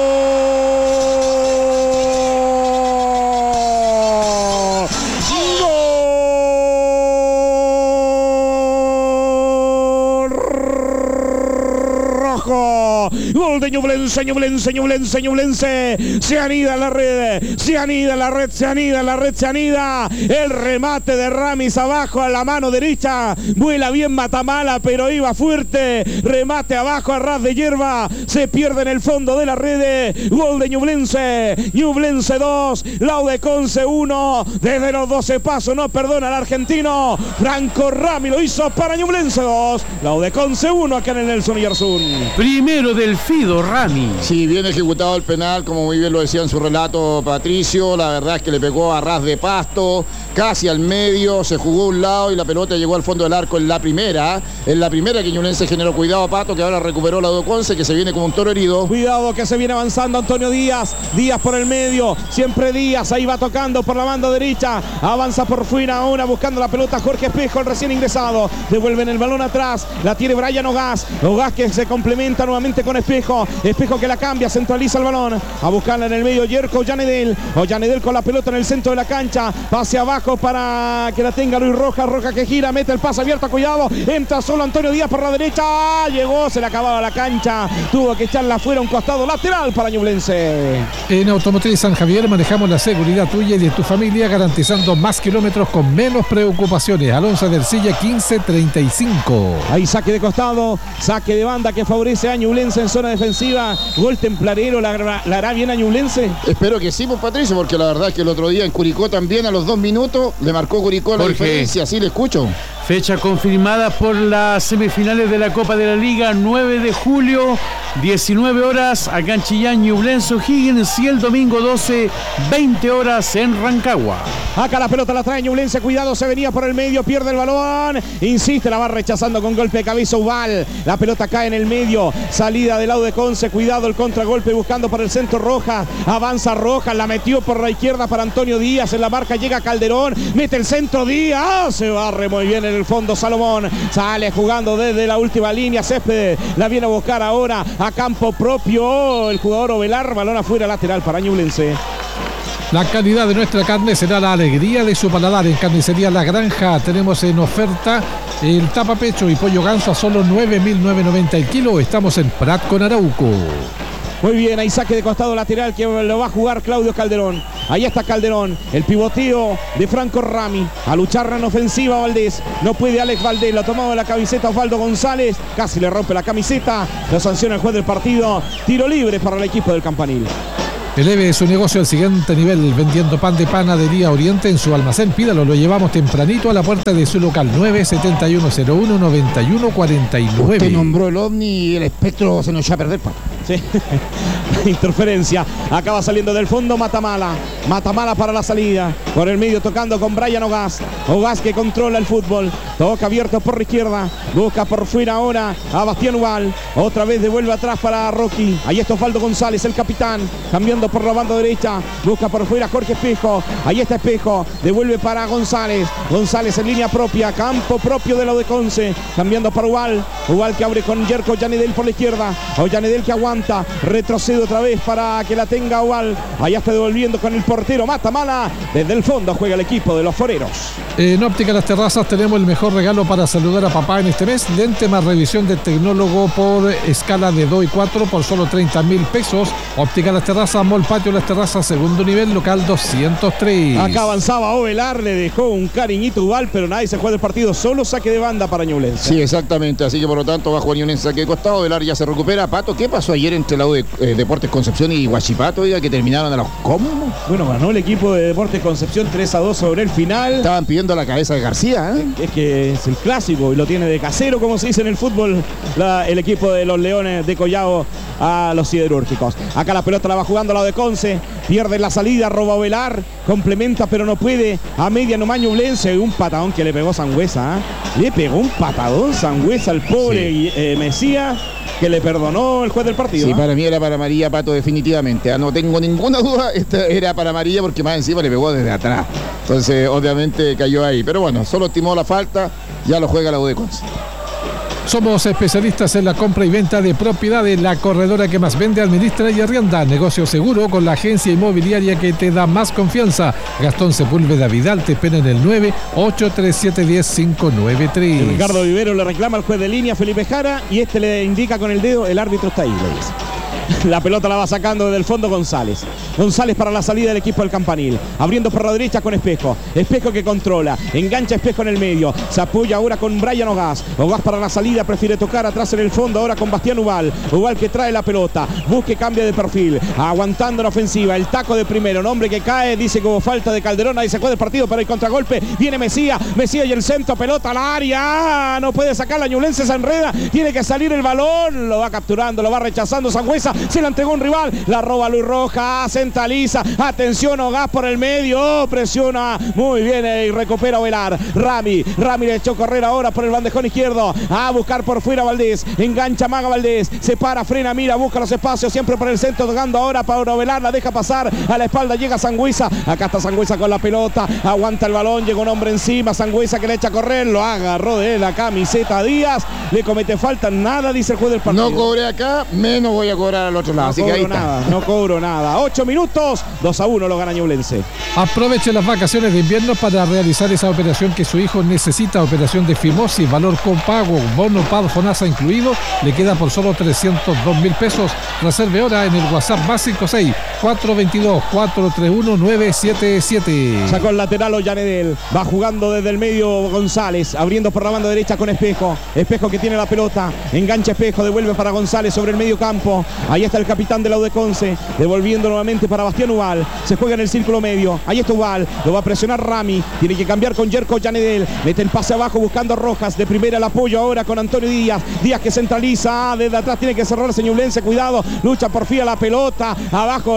Gol de Ñublense, Ñublense, Ñublense, Ñublense. Se anida en la red, se anida en la red, se anida en la red, se anida. El remate de Ramis abajo a la mano derecha. Vuela bien Matamala, pero iba fuerte. Remate abajo a ras de hierba. Se pierde en el fondo de la red. Gol de Ñublense. Ñublense dos, la U de Conce uno. Desde los doce pasos no perdona al argentino. Franco Rami lo hizo para Ñublense dos, la U de Conce uno acá en el Nelson Oyarzún. Primero del Fido Rami. Sí, bien ejecutado el penal, como muy bien lo decía en su relato Patricio. La verdad es que le pegó a ras de pasto, casi al medio, se jugó un lado y la pelota llegó al fondo del arco en la primera. En la primera que Ñublense generó. Cuidado, Pato, que ahora recuperó la U de Conce, que se viene como un toro herido. Cuidado que se viene avanzando Antonio Díaz. Díaz por el medio, siempre Díaz, ahí va tocando por la banda derecha. Avanza por fuera ahora buscando la pelota Jorge Espejo, el recién ingresado. Devuelven el balón atrás, la tiene Brian Ogás. Ogás que se complementa nuevamente con Espejo. Espejo que la cambia, centraliza el balón. A buscarla en el medio Yerko Ollanedel. Ollanedel con la pelota en el centro de la cancha. Pase abajo para que la tenga Luis Rojas. Rojas que gira, mete el pase abierto, cuidado. Entra solo Antonio Díaz por la derecha. Llegó, se le acababa la cancha. Tuvo que echarla fuera, un costado lateral para Ñublense. En Automotriz San Javier manejamos la seguridad tuya y de tu familia, garantizando más kilómetros con menos preocupaciones. Alonso del Silla quince treinta y cinco. Ahí saque de costado, saque de banda que favorece a Ñublense en zona defensiva. Gol templarero, ¿la, la hará bien a Ñublense? Espero que sí, pues, Patricio, porque la verdad es que el otro día en Curicó también a los dos minutos le marcó Curicó la Jorge, diferencia, sí le escucho. Fecha confirmada por las semifinales de la Copa de la Liga, nueve de julio, diecinueve horas acá en Chillán, Ñublense O'Higgins, y el domingo doce, veinte horas en Rancagua. Acá la pelota la trae Ñublense, cuidado, se venía por el medio, pierde el balón, insiste, la va rechazando con golpe de cabeza Ubal. La pelota cae en el medio, salida del lado de Conce, cuidado el contragolpe buscando por el centro Rojas, avanza Rojas, la metió por la izquierda para Antonio Díaz, en la marca llega Calderón, mete el centro Díaz, se barre muy bien el el fondo Salomón. Sale jugando desde la última línea. Céspedes la viene a buscar ahora a campo propio. El jugador Ovelar, balón afuera, lateral para Ñublense. La calidad de nuestra carne será la alegría de su paladar. En Carnicería La Granja tenemos en oferta el tapapecho y pollo ganso a solo nueve mil novecientos noventa el kilo. Estamos en Prat con Arauco. Muy bien, ahí saque de costado lateral que lo va a jugar Claudio Calderón. Ahí está Calderón, el pivoteo de Franco Rami. A luchar en ofensiva Valdés. No puede Alex Valdés, lo ha tomado de la camiseta Osvaldo González. Casi le rompe la camiseta. Lo sanciona el juez del partido. Tiro libre para el equipo del Campanil. Eleve su negocio al siguiente nivel vendiendo pan de Panadería Oriente en su almacén. Pídalo, lo llevamos tempranito a la puerta de su local. Nueve siete uno cero uno nueve uno cuatro nueve. Usted nombró el ovni y el espectro se nos echó a perder, Pato. Sí. Interferencia. Acaba saliendo del fondo Matamala. Matamala para la salida. Por el medio tocando con Brian Ogaz. Ogaz que controla el fútbol. Toca abierto por la izquierda. Busca por fuera ahora a Bastián Ubal. Otra vez devuelve atrás para Rocky. Ahí está Osvaldo González, el capitán. Cambiando por la banda derecha. Busca por fuera Jorge Espejo. Ahí está Espejo. Devuelve para González. González en línea propia. Campo propio de la Udeconce. Cambiando para Ubal. Ubal que abre con Yerko Yanedel por la izquierda. O Yanedel que aguanta. Retrocede otra vez para que la tenga Ubal. Allá está devolviendo con el portero Matamala. Desde el fondo juega el equipo de los foreros. En Óptica Las Terrazas tenemos el mejor regalo para saludar a papá en este mes. Lente más revisión de tecnólogo por escala de dos y cuatro por solo treinta mil pesos. Óptica Las Terrazas, Mall Patio Las Terrazas, segundo nivel, local doscientos tres. Acá avanzaba Ovelar, le dejó un cariñito Ubal, pero nadie se juega el partido. Solo saque de banda para Ñublense. Sí, exactamente. Así que por lo tanto va a jugar Ñublense saque de costado. Ovelar ya se recupera. Pato, ¿qué pasó ayer entre la U de eh, Deportes Concepción y Huachipato? Oiga, que terminaron a los... ¿Cómo? Bueno, ganó el equipo de Deportes Concepción tres a dos sobre el final. Estaban pidiendo la cabeza de García, ¿eh? Es que es el clásico y lo tiene de casero, como se dice en el fútbol, la, el equipo de los Leones de Collao a los siderúrgicos. Acá la pelota la va jugando la de Conce, pierde la salida, roba Ovelar, complementa pero no puede, a media nomás Ñublense, un patadón que le pegó Sangüesa, ¿eh? Le pegó un patadón Sangüesa al pobre sí. eh, Mesías, que le perdonó el juez del partido. Sí, ¿eh? Para mí era para amarilla, Pato, definitivamente. Ah, no tengo ninguna duda, esta era para amarilla porque más encima le pegó desde atrás. Entonces, obviamente cayó ahí. Pero bueno, solo estimó la falta, ya lo juega la U de Conce. Somos especialistas en la compra y venta de propiedades. La corredora que más vende, administra y arrienda. Negocio seguro con la agencia inmobiliaria que te da más confianza. Gastón Sepúlveda Vidal te espera en el nueve ocho tres siete uno cero cinco nueve tres. Ricardo Vivero le reclama al juez de línea, Felipe Jara, y este le indica con el dedo, el árbitro está ahí, le dice. La pelota la va sacando desde el fondo González. González para la salida del equipo del Campanil. Abriendo por la derecha con Espejo. Espejo que controla. Engancha Espejo en el medio. Se apoya ahora con Brian Ogaz. Ogaz para la salida. Prefiere tocar atrás en el fondo. Ahora con Bastián Ubal. Ubal que trae la pelota. Busque cambia de perfil. Aguantando la ofensiva. El taco de primero. Nombre que cae. Dice que hubo falta de Calderón. Ahí se juega el partido para el contragolpe. Viene Mesías. Mesías y el centro. Pelota al área. No puede sacar la Ñublense. Se enreda. Tiene que salir el balón. Lo va capturando. Lo va rechazando Sangüesa. Se la entregó un rival, la roba Luis Rojas, centraliza, atención Ogaz por el medio, presiona muy bien y recupera Ovelar. Rami, Rami le echó correr ahora por el bandejón izquierdo, a buscar por fuera Valdés, engancha Maga Valdés, se para, frena, mira, busca los espacios, siempre por el centro, tocando ahora para Ovelar, la deja pasar, a la espalda llega Sangüesa, acá está Sangüesa con la pelota, aguanta el balón, llega un hombre encima, Sangüesa que le echa a correr, lo agarró de la camiseta Díaz, le comete falta, nada dice el juez del partido. No cobré acá, menos voy a cobrar al otro lado. No Así cobro que ahí está. nada, no cobro nada. Ocho minutos, dos a uno lo gana Ñublense. Aproveche las vacaciones de invierno para realizar esa operación que su hijo necesita. Operación de Fimosis, valor copago, bono pago FONASA incluido. Le queda por solo trescientos dos mil pesos. Reserve ahora en el WhatsApp más cinco seis cuatro dos dos cuatro tres uno nueve siete siete. Sacó el lateral Ollanedel. Va jugando desde el medio González. Abriendo por la banda derecha con Espejo. Espejo que tiene la pelota. Engancha Espejo. Devuelve para González sobre el medio campo. Ahí está el capitán de la U de Conce, devolviendo nuevamente para Bastián Ubal, se juega en el círculo medio, ahí está Ubal, lo va a presionar Rami, tiene que cambiar con Yerko Yanedel, mete el pase abajo buscando Rojas, de primera el apoyo ahora con Antonio Díaz, Díaz que centraliza, desde atrás tiene que cerrarse Ñublense, cuidado, lucha por fin a la pelota, abajo la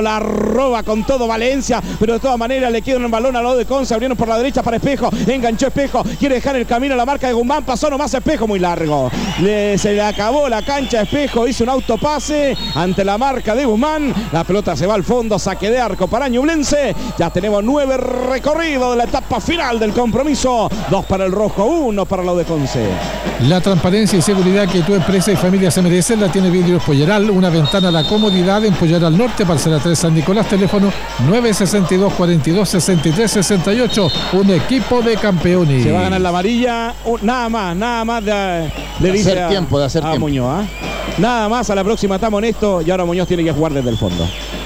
la roba con todo Valencia, pero de todas maneras le queda un balón al lado de Conce, abrieron por la derecha para Espejo, enganchó Espejo, quiere dejar el camino a la marca de Guzmán, pasó nomás Espejo muy largo, le, se le acabó la cancha a Espejo, hizo un autopase ante la marca de Guzmán, la pelota se va al fondo, saque de arco para Ñublense, ya tenemos nueve recorridos de la etapa final del compromiso, dos para el rojo, uno para lo de Conce. La transparencia y seguridad que tu empresa y familia se merecen la tiene Vidrios Polleral, una ventana a la comodidad en Polleral Norte, parcela tres San Nicolás, teléfono nueve sesenta y dos, cuarenta y dos, sesenta y tres, sesenta y ocho, un equipo de campeones. Se va a ganar la amarilla, uh, nada más, nada más de, le de dice hacer a, tiempo, de hacer a tiempo. Muñoz, ¿eh? Nada más, a la próxima estamos en esto y ahora Muñoz tiene que jugar desde el fondo.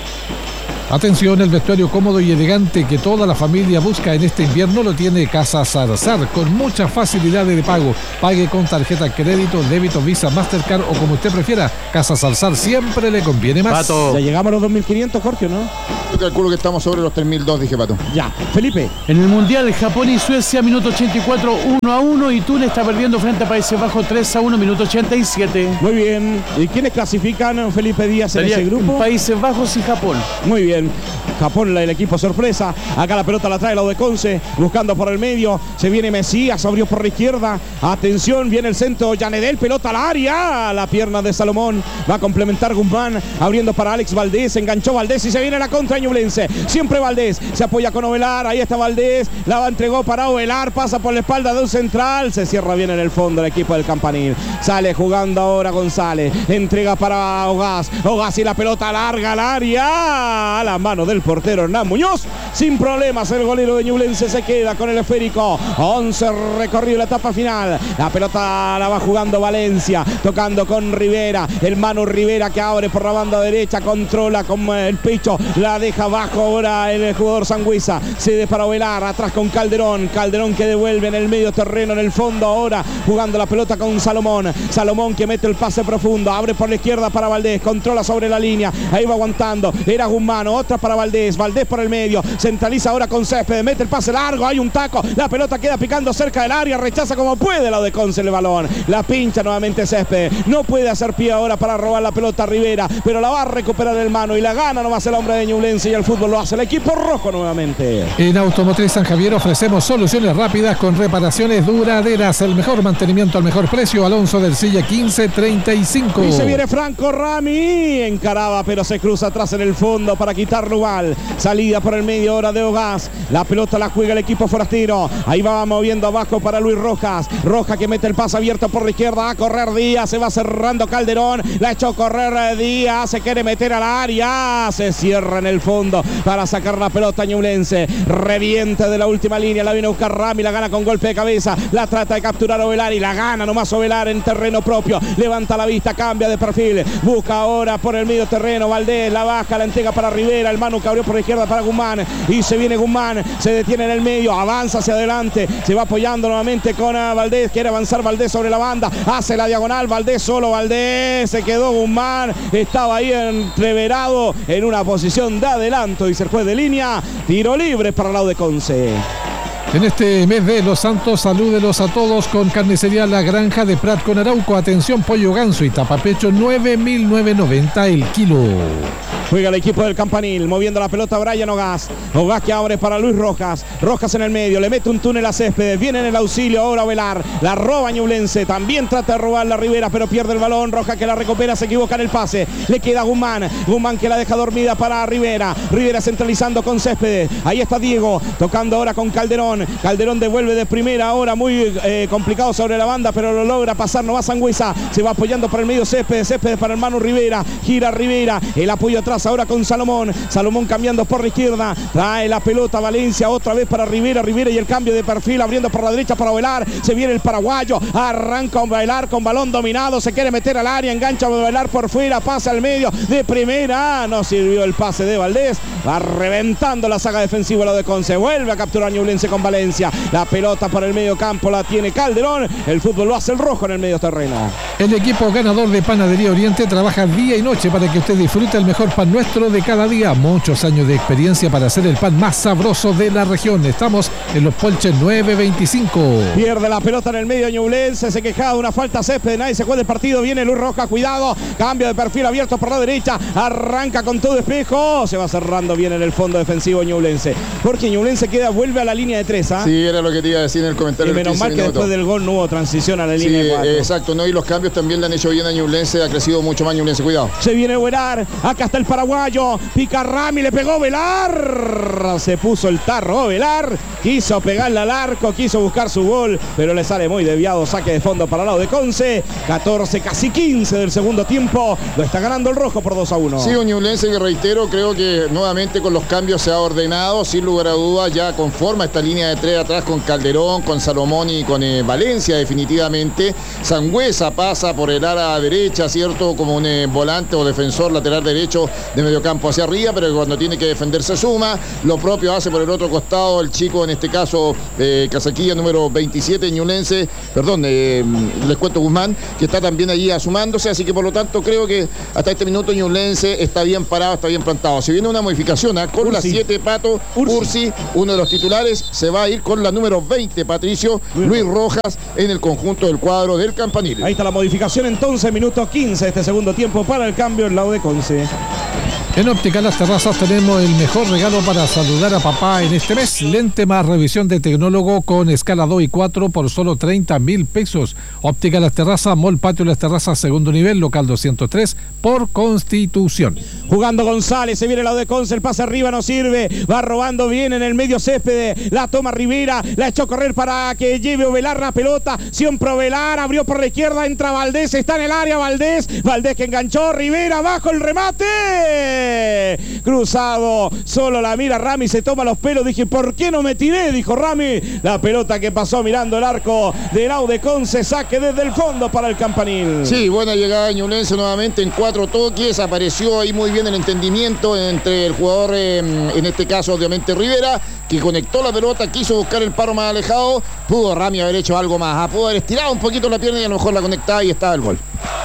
Atención, el vestuario cómodo y elegante que toda la familia busca en este invierno lo tiene Casa Zarzar, con muchas facilidades de pago. Pague con tarjeta crédito, débito, Visa, Mastercard o como usted prefiera. Casa Zarzar siempre le conviene más. Pato. Ya llegamos a los dos mil quinientos, Jorge, ¿no? Yo calculo que estamos sobre los tres mil dos, dije Pato. Ya, Felipe. En el Mundial, Japón y Suecia, minuto ochenta y cuatro, uno a uno. Y Túnez está perdiendo frente a Países Bajos tres a uno, minuto ochenta y siete. Muy bien. ¿Y quiénes clasifican, Felipe Díaz, en Sería ese grupo? Países Bajos y Japón. Muy bien. Japón, el equipo sorpresa. Acá la pelota la trae la de Conce, buscando por el medio. Se viene Mesías, abrió por la izquierda. Atención, viene el centro. Yanedel, pelota al área. La pierna de Salomón. Va a complementar Guzmán, abriendo para Alex Valdés. Enganchó Valdés y se viene la contra Ñublense. Siempre Valdés. Se apoya con Ovelar. Ahí está Valdés. La entregó para Ovelar. Pasa por la espalda de un central. Se cierra bien en el fondo el equipo del Campanil. Sale jugando ahora González. Entrega para Ogaz. Ogaz y la pelota larga al área. A la mano del portero Hernán Muñoz. Sin problemas el golero de Ñublense se queda con el esférico. once recorrido la etapa final. La pelota la va jugando Valencia, tocando con Rivera. El Manu Rivera que abre por la banda derecha, controla con el pecho, la deja abajo ahora el jugador Sangüesa. Cede para Ovelar, atrás con Calderón. Calderón que devuelve en el medio terreno, en el fondo ahora jugando la pelota con Salomón. Salomón que mete el pase profundo, abre por la izquierda para Valdés, controla sobre la línea, ahí va aguantando. Era Guzmán, otra para Valdés. Valdés por el medio, centraliza ahora con Céspedes, mete el pase largo, hay un taco, la pelota queda picando cerca del área, rechaza como puede la de Conce el balón, la pincha nuevamente Céspedes, no puede hacer pie ahora para robar la pelota a Rivera, pero la va a recuperar el Mano y la gana nomás el hombre de Ñublense y el fútbol lo hace el equipo rojo nuevamente. En Automotriz San Javier ofrecemos soluciones rápidas con reparaciones duraderas, el mejor mantenimiento al mejor precio. Alonso del Silla quince treinta y cinco. Y se viene Franco Rami, encaraba pero se cruza atrás en el fondo para quitar Rubal. Salida por el medio hora de Ogaz. La pelota la juega el equipo forastero. Ahí va moviendo abajo para Luis Rojas. Rojas que mete el pase abierto por la izquierda. A correr Díaz. Se va cerrando Calderón. La ha hecho correr Díaz. Se quiere meter al área. Se cierra en el fondo para sacar la pelota Ñublense. Reviente de la última línea. La viene a buscar Rami. La gana con golpe de cabeza. La trata de capturar Ovelar y la gana nomás Ovelar en terreno propio. Levanta la vista. Cambia de perfil. Busca ahora por el medio terreno. Valdés la baja. La entrega para Rivera. El Manu que abrió por la izquierda para Guzmán y se viene Guzmán, se detiene en el medio, avanza hacia adelante, se va apoyando nuevamente con Valdés, quiere avanzar Valdés sobre la banda, hace la diagonal, Valdés solo, Valdés, se quedó Guzmán, estaba ahí entreverado en una posición de adelanto, dice el juez de línea, tiro libre para el lado de Conce. En este mes de Los Santos, salúdelos a todos con Carnicería La Granja de Prat con Arauco. Atención, pollo ganso y tapapecho nueve mil novecientos noventa el kilo. Juega el equipo del Campanil, moviendo la pelota Brian Ogaz. Ogaz que abre para Luis Rojas. Rojas en el medio, le mete un túnel a Céspedes. Viene en el auxilio ahora Ovelar. La roba Ñublense. También trata de robar la Rivera, pero pierde el balón. Rojas que la recupera, se equivoca en el pase. Le queda Guzmán. Guzmán que la deja dormida para Rivera. Rivera centralizando con Céspedes. Ahí está Diego, tocando ahora con Calderón. Calderón devuelve de primera ahora, muy eh, complicado sobre la banda, pero lo logra pasar. No va Sangüesa. Se va apoyando por el medio Céspedes. Céspedes para el Manu Rivera. Gira Rivera. El apoyo atrás ahora con Salomón. Salomón cambiando por la izquierda. Trae la pelota Valencia otra vez para Rivera. Rivera y el cambio de perfil abriendo por la derecha para Ovelar. Se viene el paraguayo. Arranca Ovelar con balón dominado. Se quiere meter al área. Engancha Ovelar por fuera. Pasa al medio de primera. No sirvió el pase de Valdés. Va reventando la saga defensiva lo de Conce. Vuelve a capturar Ñublense con Valdés. Valencia. La pelota para el medio campo la tiene Calderón. El fútbol lo hace el rojo en el medio terreno. El equipo ganador de Panadería Oriente trabaja día y noche para que usted disfrute el mejor pan nuestro de cada día. Muchos años de experiencia para hacer el pan más sabroso de la región. Estamos en Los Polches nueve veinticinco. Pierde la pelota en el medio Ñublense. Se quejaba de una falta Césped. Nadie se juega el partido. Viene Luis Rojas. Cuidado. Cambio de perfil abierto por la derecha. Arranca con todo Espejo. Se va cerrando bien en el fondo defensivo Ñublense. Porque Ñublense queda, vuelve a la línea de tres. ¿ah? Sí, era lo que te iba a decir en el comentario. Y menos mal que minutos. Después del gol no hubo transición a la sí, línea de cuatro. Exacto, ¿no? Y los cambios también le han hecho bien a Ñublense. Ha crecido mucho más Ñublense. Cuidado. Se viene Velar. Acá está el paraguayo. Pica Rami. Le pegó Velar. Se puso el tarro Velar. Quiso pegarle al arco. Quiso buscar su gol. Pero le sale muy desviado. Saque de fondo para el lado de Conce. catorce, casi quince del segundo tiempo. Lo está ganando el rojo por dos a uno. Sí, un Ñublense que reitero, creo que nuevamente con los cambios se ha ordenado. Sin lugar a dudas, ya conforma esta línea de tres atrás con Calderón, con Salomón y con eh, Valencia, definitivamente. Sangüesa pasa por el ala derecha, ¿cierto? Como un eh, volante o defensor lateral derecho de mediocampo hacia arriba, pero cuando tiene que defenderse suma. Lo propio hace por el otro costado el chico, en este caso, eh, casaquilla número veintisiete, Ñublense, perdón, eh, les cuento Guzmán, que está también allí asumándose, así que por lo tanto creo que hasta este minuto Ñublense está bien parado, está bien plantado. Si viene una modificación, ¿eh? con Ursi. Las siete Pato, Ursi. Ursi, uno de los titulares, se va a ir con la número veinte, Patricio, Luis, Luis Rojas, en el conjunto del cuadro del Campanil. Ahí está la modificación entonces, minuto quince de este segundo tiempo para el cambio en lado de Conce. En Óptica Las Terrazas tenemos el mejor regalo para saludar a papá en este mes. Lente más revisión de tecnólogo con escala dos y cuatro por solo treinta mil pesos. Óptica Las Terrazas, Mall Patio Las Terrazas, segundo nivel, local doscientos tres por Constitución. Jugando González, se viene el lado de Conce, el pase arriba no sirve. Va robando bien en el medio Césped. La toma Rivera, la echó a correr para que lleve Ovelar la pelota. Siempre Ovelar, abrió por la izquierda, entra Valdés, está en el área Valdés. Valdés que enganchó, Rivera, abajo el remate. Cruzado, solo la mira Rami, se toma los pelos. Dije, ¿por qué no me tiré? Dijo Rami. La pelota que pasó mirando el arco del lado de Conce, saque desde el fondo para el Campanil. Sí, buena llegada de Ñublense nuevamente en cuatro toques. Apareció ahí muy bien el entendimiento entre el jugador, eh, en este caso obviamente Rivera, que conectó la pelota, quiso buscar el paro más alejado. Pudo Rami haber hecho algo más, pudo haber estirado un poquito la pierna y a lo mejor la conectaba y estaba el gol.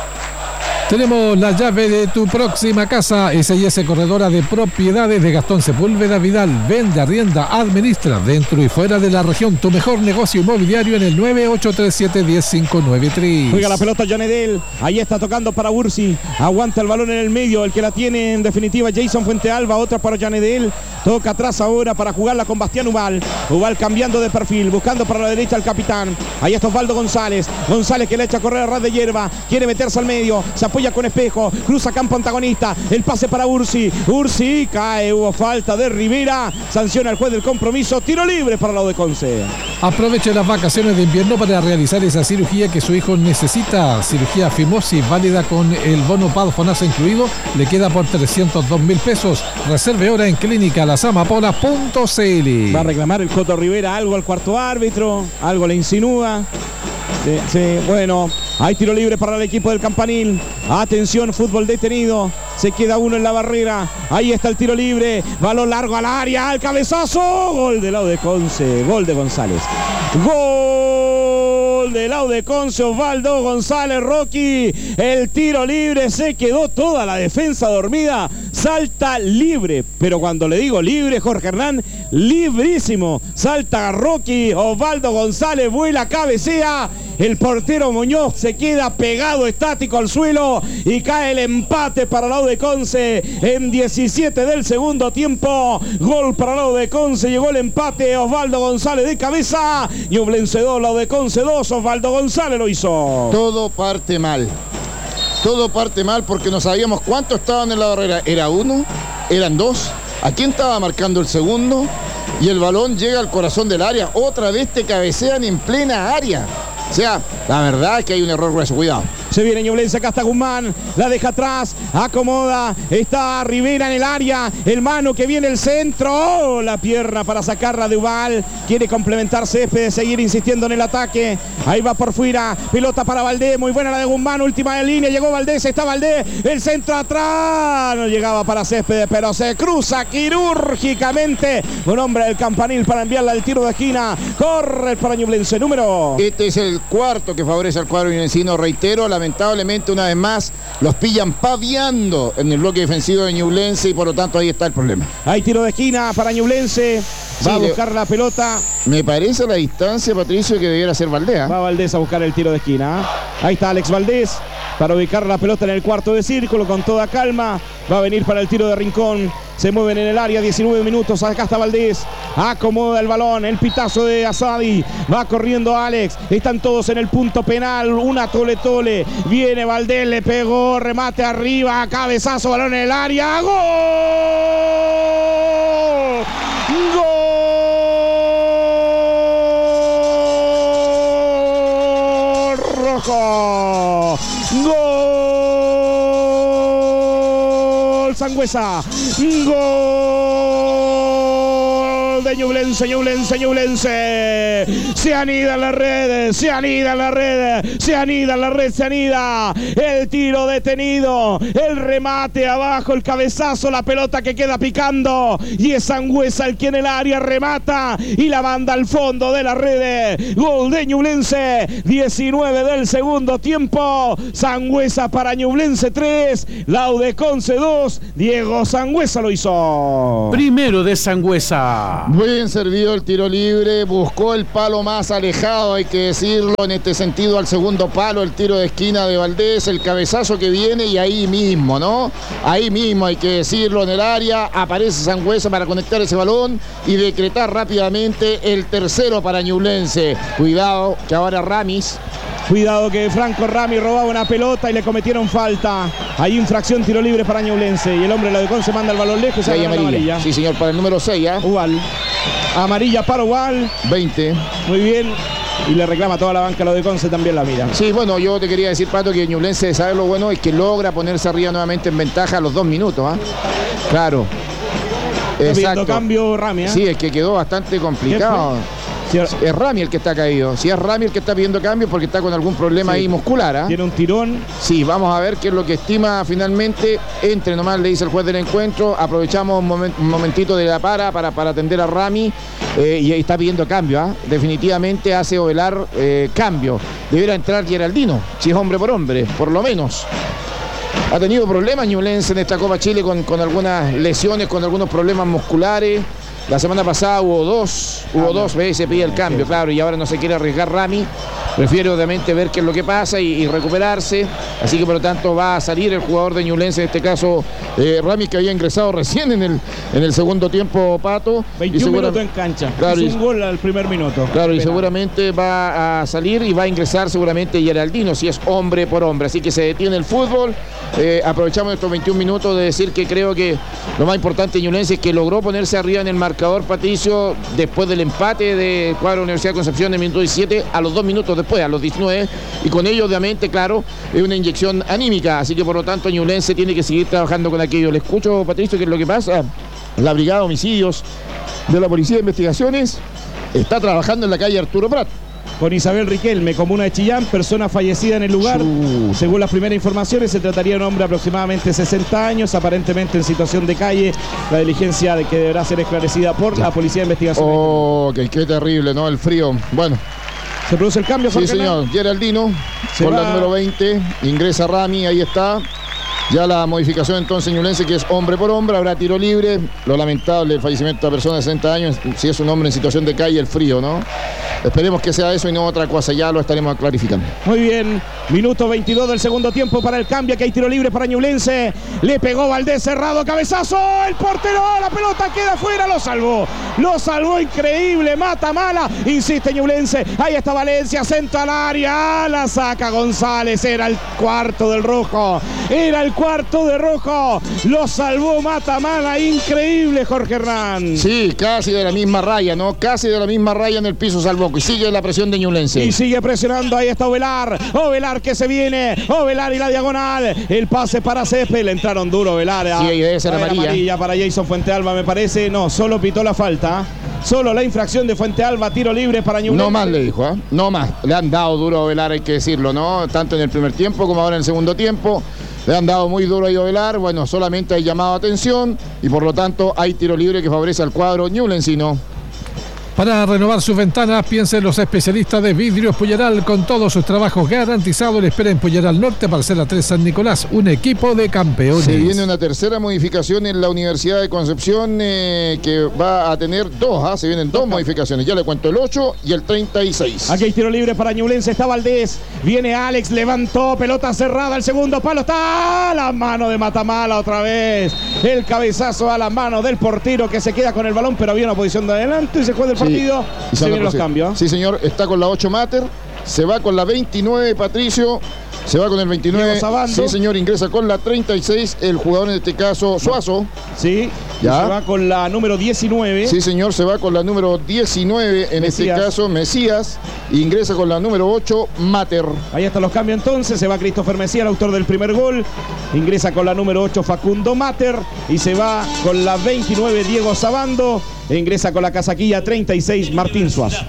Tenemos la llave de tu próxima casa. S y S Corredora de Propiedades de Gastón Sepúlveda Vidal. Vende, arrienda, administra dentro y fuera de la región. Tu mejor negocio inmobiliario en el nueve ocho tres siete, uno cero cinco nueve tres. Juega la pelota Janedel. Ahí está tocando para Ursi. Aguanta el balón en el medio. El que la tiene en definitiva Jason Fuentealba. Otra para Janedel. Toca atrás ahora para jugarla con Bastián Ubal. Ubal cambiando de perfil. Buscando para la derecha al capitán. Ahí está Osvaldo González. González que le echa a correr a ras de hierba. Quiere meterse al medio. Se apoya con Espejo, cruza campo antagonista, el pase para Ursi, Ursi cae, hubo falta de Rivera, sanciona el juez del compromiso, tiro libre para el lado de Conce. Aproveche las vacaciones de invierno para realizar esa cirugía que su hijo necesita, cirugía fimosis válida con el bono Pad Fonasa incluido, le queda por trescientos dos mil pesos, reserve hora en clínica las amapolas punto c l. Va a reclamar el Coto Rivera algo al cuarto árbitro, algo le insinúa. Sí, sí, bueno, hay tiro libre para el equipo del Campanil. Atención, fútbol detenido. Se queda uno en la barrera. Ahí está el tiro libre. Balón largo al área, al cabezazo. Gol del lado de Conce. Gol de González. Gol del lado de Conce, Osvaldo González Rocky. El tiro libre, se quedó toda la defensa dormida. Salta libre. Pero cuando le digo libre, Jorge Hernán, librísimo. Salta Rocky. Osvaldo González vuela, cabecea. El portero Muñoz se queda pegado estático al suelo y cae el empate para el lado de Conce en diecisiete del segundo tiempo. Gol para el lado de Conce, llegó el empate. Osvaldo González de cabeza. Ñublense dos, lado de Conce dos. Osvaldo González lo hizo. Todo parte mal. Todo parte mal porque no sabíamos cuántos estaban en la barrera. ¿Era uno? ¿Eran dos? ¿A quién estaba marcando el segundo? Y el balón llega al corazón del área. Otra vez te cabecean en plena área. O sea, la verdad es que hay un error grueso. Cuidado. Se viene Ñublense, acá está Guzmán, la deja atrás, acomoda, está Rivera en el área, el mano que viene el centro, oh, la pierna para sacarla de Ubal, quiere complementar Céspedes, seguir insistiendo en el ataque, ahí va por fuera, pelota para Valdés, muy buena la de Guzmán, última de línea, llegó Valdés, está Valdés, el centro atrás, no llegaba para Céspedes, pero se cruza quirúrgicamente, un hombre del campanil para enviarla al tiro de esquina, corre para Ñublense, número... Este es el cuarto que favorece al cuadro ñublencino, reitero, lamentablemente una vez más los pillan paviando en el bloque defensivo de Ñublense y por lo tanto ahí está el problema. Hay tiro de esquina para Ñublense, va sí, a buscar la pelota. Me parece a la distancia, Patricio, que debiera ser Valdés. Va Valdés a buscar el tiro de esquina. Ahí está Alex Valdés para ubicar la pelota en el cuarto de círculo con toda calma. Va a venir para el tiro de rincón. Se mueven en el área, diecinueve minutos. Acá está Valdés. Acomoda el balón. El pitazo de Asadi. Va corriendo Alex. Están todos en el punto penal. Una tole tole. Viene Valdés, le pegó. Remate arriba. Cabezazo, balón en el área. ¡Gol! ¡Gol! Rojo. Gol Sangüesa. Gol de Ñublense, Ñublense, Ñublense. Se anida en la red, se anida en la red, se anida en la red, se anida. El tiro detenido, el remate abajo, el cabezazo, la pelota que queda picando. Y es Sangüesa el que en el área remata y la manda al fondo de la red. Gol de Ñublense, diecinueve del segundo tiempo. Sangüesa para Ñublense tres, Laudeconce dos. Diego Sangüesa lo hizo. Primero de Sangüesa. Bien servido el tiro libre, buscó el palo más alejado, hay que decirlo, en este sentido al segundo palo, el tiro de esquina de Valdés, el cabezazo que viene y ahí mismo, ¿no? Ahí mismo hay que decirlo, en el área aparece Sangüesa para conectar ese balón y decretar rápidamente el tercero para Ñublense. Cuidado que ahora Ramis. Cuidado que Franco Ramis robaba una pelota y le cometieron falta. Hay infracción, tiro libre para Ñublense. Y el hombre de Laudeconce manda el balón lejos y se amarilla. amarilla. Sí, señor, para el número seis. ¿eh? Ubal. Amarilla para Ubal. veinte. Muy bien. Y le reclama toda la banca Laudeconce, también la mira. Sí, bueno, yo te quería decir, Pato, que Ñublense, sabe lo bueno, es que logra ponerse arriba nuevamente en ventaja a los dos minutos. ¿eh? Claro. Está viendo cambio Rami. ¿eh? Sí, es que quedó bastante complicado. Si es Rami el que está caído. Si es Rami el que está pidiendo cambio porque está con algún problema sí. ahí muscular. ¿eh? Tiene un tirón. Sí, vamos a ver qué es lo que estima finalmente. Entre nomás, le dice el juez del encuentro. Aprovechamos un, moment, un momentito de la para para, para atender a Rami. Eh, y ahí está pidiendo cambio. ¿eh? Definitivamente hace Ovelar eh, cambio. Deberá entrar Geraldino, si es hombre por hombre, por lo menos. Ha tenido problemas Ñublense en esta Copa Chile con, con algunas lesiones, con algunos problemas musculares. La semana pasada hubo dos, hubo dos, ve, se pide el cambio, claro, y ahora no se quiere arriesgar Rami. Prefiere obviamente ver qué es lo que pasa y, y recuperarse. Así que por lo tanto va a salir el jugador de Ñublense, en este caso eh, Rami, que había ingresado recién en el, en el segundo tiempo, Pato. veintiún minutos en cancha. Claro, es un gol al primer minuto. Claro, y seguramente va a salir y va a ingresar seguramente Geraldino, si es hombre por hombre. Así que se detiene el fútbol. Eh, aprovechamos estos veintiún minutos de decir que creo que lo más importante de Ñublense es que logró ponerse arriba en el marcador, Patricio, después del empate de cuadro Universidad de Concepción de minuto diecisiete, a los dos minutos después, a los diecinueve, y con ello obviamente, claro, es una inyección anímica, así que por lo tanto Ñublense tiene que seguir trabajando con aquello. Le escucho, Patricio, ¿qué es lo que pasa? La Brigada de Homicidios de la Policía de Investigaciones está trabajando en la calle Arturo Prat. Con Isabel Riquelme, comuna de Chillán, persona fallecida en el lugar. Uh. Según las primeras informaciones, se trataría de un hombre de aproximadamente sesenta años, aparentemente en situación de calle. La diligencia de que deberá ser esclarecida por la Policía de Investigación. Oh, qué, qué terrible, ¿no? El frío. Bueno. ¿Se produce el cambio, Jorge? Sí, señor. Geraldino, se con va... la número veinte. Ingresa Rami, ahí está. Ya la modificación entonces Ñublense, que es hombre por hombre, habrá tiro libre. Lo lamentable, el fallecimiento de una persona de sesenta años, si es un hombre en situación de calle, el frío, ¿no? Esperemos que sea eso y no otra cosa, ya lo estaremos clarificando. Muy bien, minuto veintidós del segundo tiempo para el cambio, que hay tiro libre para Ñublense. Le pegó Valdés, cerrado, cabezazo, el portero, la pelota queda fuera, lo salvó. Lo salvó, increíble, mata mala, insiste Ñublense. Ahí está Valencia, centro al área, la saca González, era el cuarto del rojo, era el cuarto de rojo. Lo salvó Matamala, increíble, Jorge Hernán. Sí, casi de la misma raya, ¿no? Casi de la misma raya en el piso salvó. Y sigue la presión de Ñublense. Y sigue presionando, ahí está Ovelar. Ovelar que se viene. Ovelar y la diagonal. El pase para Césped. Le entraron duro Ovelar. Sí, ahí debe ser amarilla. amarilla para Jason Fuentealba, me parece. No, solo pitó la falta. Solo la infracción de Fuentealba, tiro libre para Ñublense. No más le dijo, ¿eh? No más. Le han dado duro a Ovelar, hay que decirlo, ¿no? Tanto en el primer tiempo como ahora en el segundo tiempo. Le han dado muy duro a Ovelar. Bueno, solamente hay llamado a atención y por lo tanto hay tiro libre que favorece al cuadro ñublencino. Para renovar sus ventanas, piensen los especialistas de Vidrios Pullaral. Con todos sus trabajos garantizados, le espera en Pullaral Norte, Parcela tres San Nicolás. Un equipo de campeones. Se viene una tercera modificación en la Universidad de Concepción eh, que va a tener dos, ¿eh? Se vienen dos modificaciones. Ya le cuento el ocho y el treinta y seis. Aquí hay tiro libre para Ñublense. Está Valdés. Viene Alex, levantó, pelota cerrada. El segundo palo está a la mano de Matamala otra vez. El cabezazo a la mano del portero que se queda con el balón, pero había una posición de adelante y se juega el partido. Sí, y se vienen los cambios. Sí, señor, está con la ocho Mater, se va con la veintinueve Patricio, se va con el veintinueve. Sí, señor, ingresa con la treinta y seis, el jugador en este caso Suazo. Sí, ya. Se va con la número diecinueve. Sí, señor, se va con la número diecinueve, en Mesías. Este caso Mesías, ingresa con la número ocho Mater. Ahí están los cambios entonces, se va Christopher Mesías, el autor del primer gol, ingresa con la número ocho Facundo Mater y se va con la veintinueve Diego Sabando. E ingresa con la casaquilla treinta y seis Martín Suazo.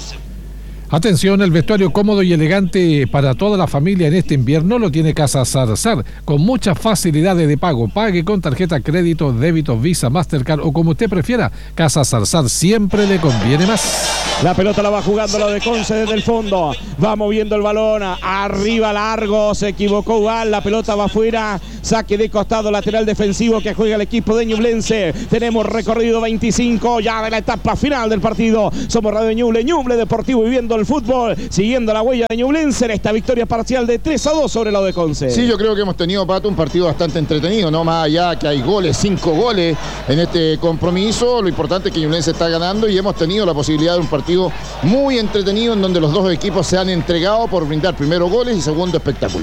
Atención, el vestuario cómodo y elegante para toda la familia en este invierno lo tiene Casa Zarzar, con muchas facilidades de pago. Pague con tarjeta crédito, débito, Visa, Mastercard o como usted prefiera. Casa Zarzar siempre le conviene más. La pelota la va jugando la de Conce desde el fondo. Va moviendo el balón. Arriba largo. Se equivocó Ubal. La pelota va afuera. Saque de costado lateral defensivo que juega el equipo de Ñublense. Tenemos recorrido veinticinco ya de la etapa final del partido. Somos Radio Ñuble, Ñuble Deportivo, viviendo el fútbol, siguiendo la huella de Ñublense en esta victoria parcial de tres a dos sobre la de Conce. Sí, yo creo que hemos tenido, Pato, un partido bastante entretenido, no más allá que hay goles, cinco goles en este compromiso. Lo importante es que Ñublense está ganando y hemos tenido la posibilidad de un partido muy entretenido en donde los dos equipos se han entregado por brindar primero goles y segundo espectáculo.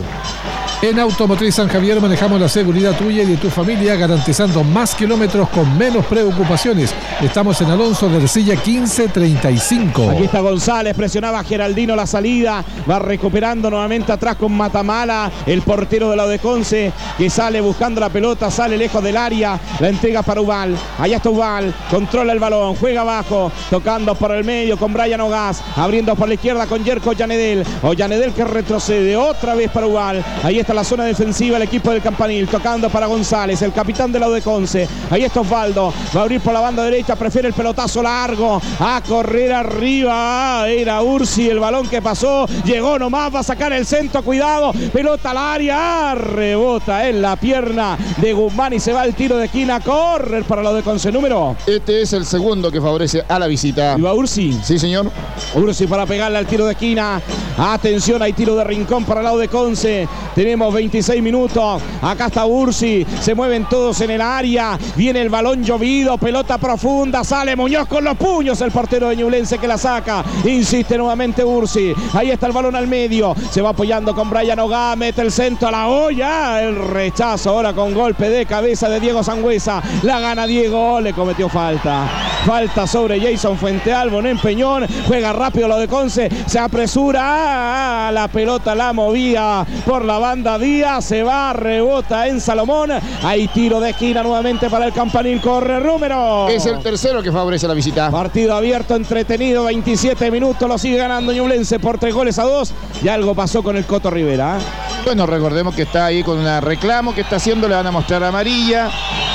En Automotriz San Javier manejamos la seguridad tuya y de tu familia, garantizando más kilómetros con menos preocupaciones. Estamos en Alonso de Ercilla quince treinta y cinco. Aquí está González, presionaba a Geraldino la salida, va recuperando nuevamente atrás con Matamala, el portero de la de Conce, que sale buscando la pelota, sale lejos del área, la entrega para Ubal. Allá está Ubal, controla el balón, juega abajo, tocando por el medio con Brian Ogaz, abriendo por la izquierda con Yerko Ollanedel. Ollanedel que retrocede otra vez para Ubal. Ahí está la zona defensiva el equipo del Campanil, tocando para González, el capitán de la de Conce. Ahí está Osvaldo, va a abrir por la banda derecha, prefiere el pelotazo largo, a correr arriba, era Ursi, el balón que pasó, llegó nomás, va a sacar el centro, cuidado, pelota al área, rebota en la pierna de Guzmán y se va el tiro de esquina, correr para la de Conce número. Este es el segundo que favorece a la visita. ¿Y va Ursi? Sí, señor. Ursi para pegarle al tiro de esquina. Atención, hay tiro de rincón para el lado de Conce. Tenemos veintiséis minutos. Acá está Ursi. Se mueven todos en el área. Viene el balón llovido. Pelota profunda. Sale Muñoz con los puños. El portero de Ñublense que la saca. Insiste nuevamente Ursi. Ahí está el balón al medio. Se va apoyando con Brian Ogá. Mete el centro a la olla. El rechazo ahora con golpe de cabeza de Diego Sangüesa. La gana Diego. Le cometió falta. Falta sobre Jason Fuentealba en Peñón. Juega rápido lo de Conce. Se apresura. La pelota la movía por la banda Díaz. Se va, rebota en Salomón. Hay tiro de esquina nuevamente para el Campanil. Corre número. Es el tercero que favorece la visita. Partido abierto, entretenido. veintisiete minutos. Lo sigue ganando Ñublense por tres goles a dos. Y algo pasó con el Coto Rivera. Bueno, recordemos que está ahí con un reclamo que está haciendo. Le van a mostrar amarilla.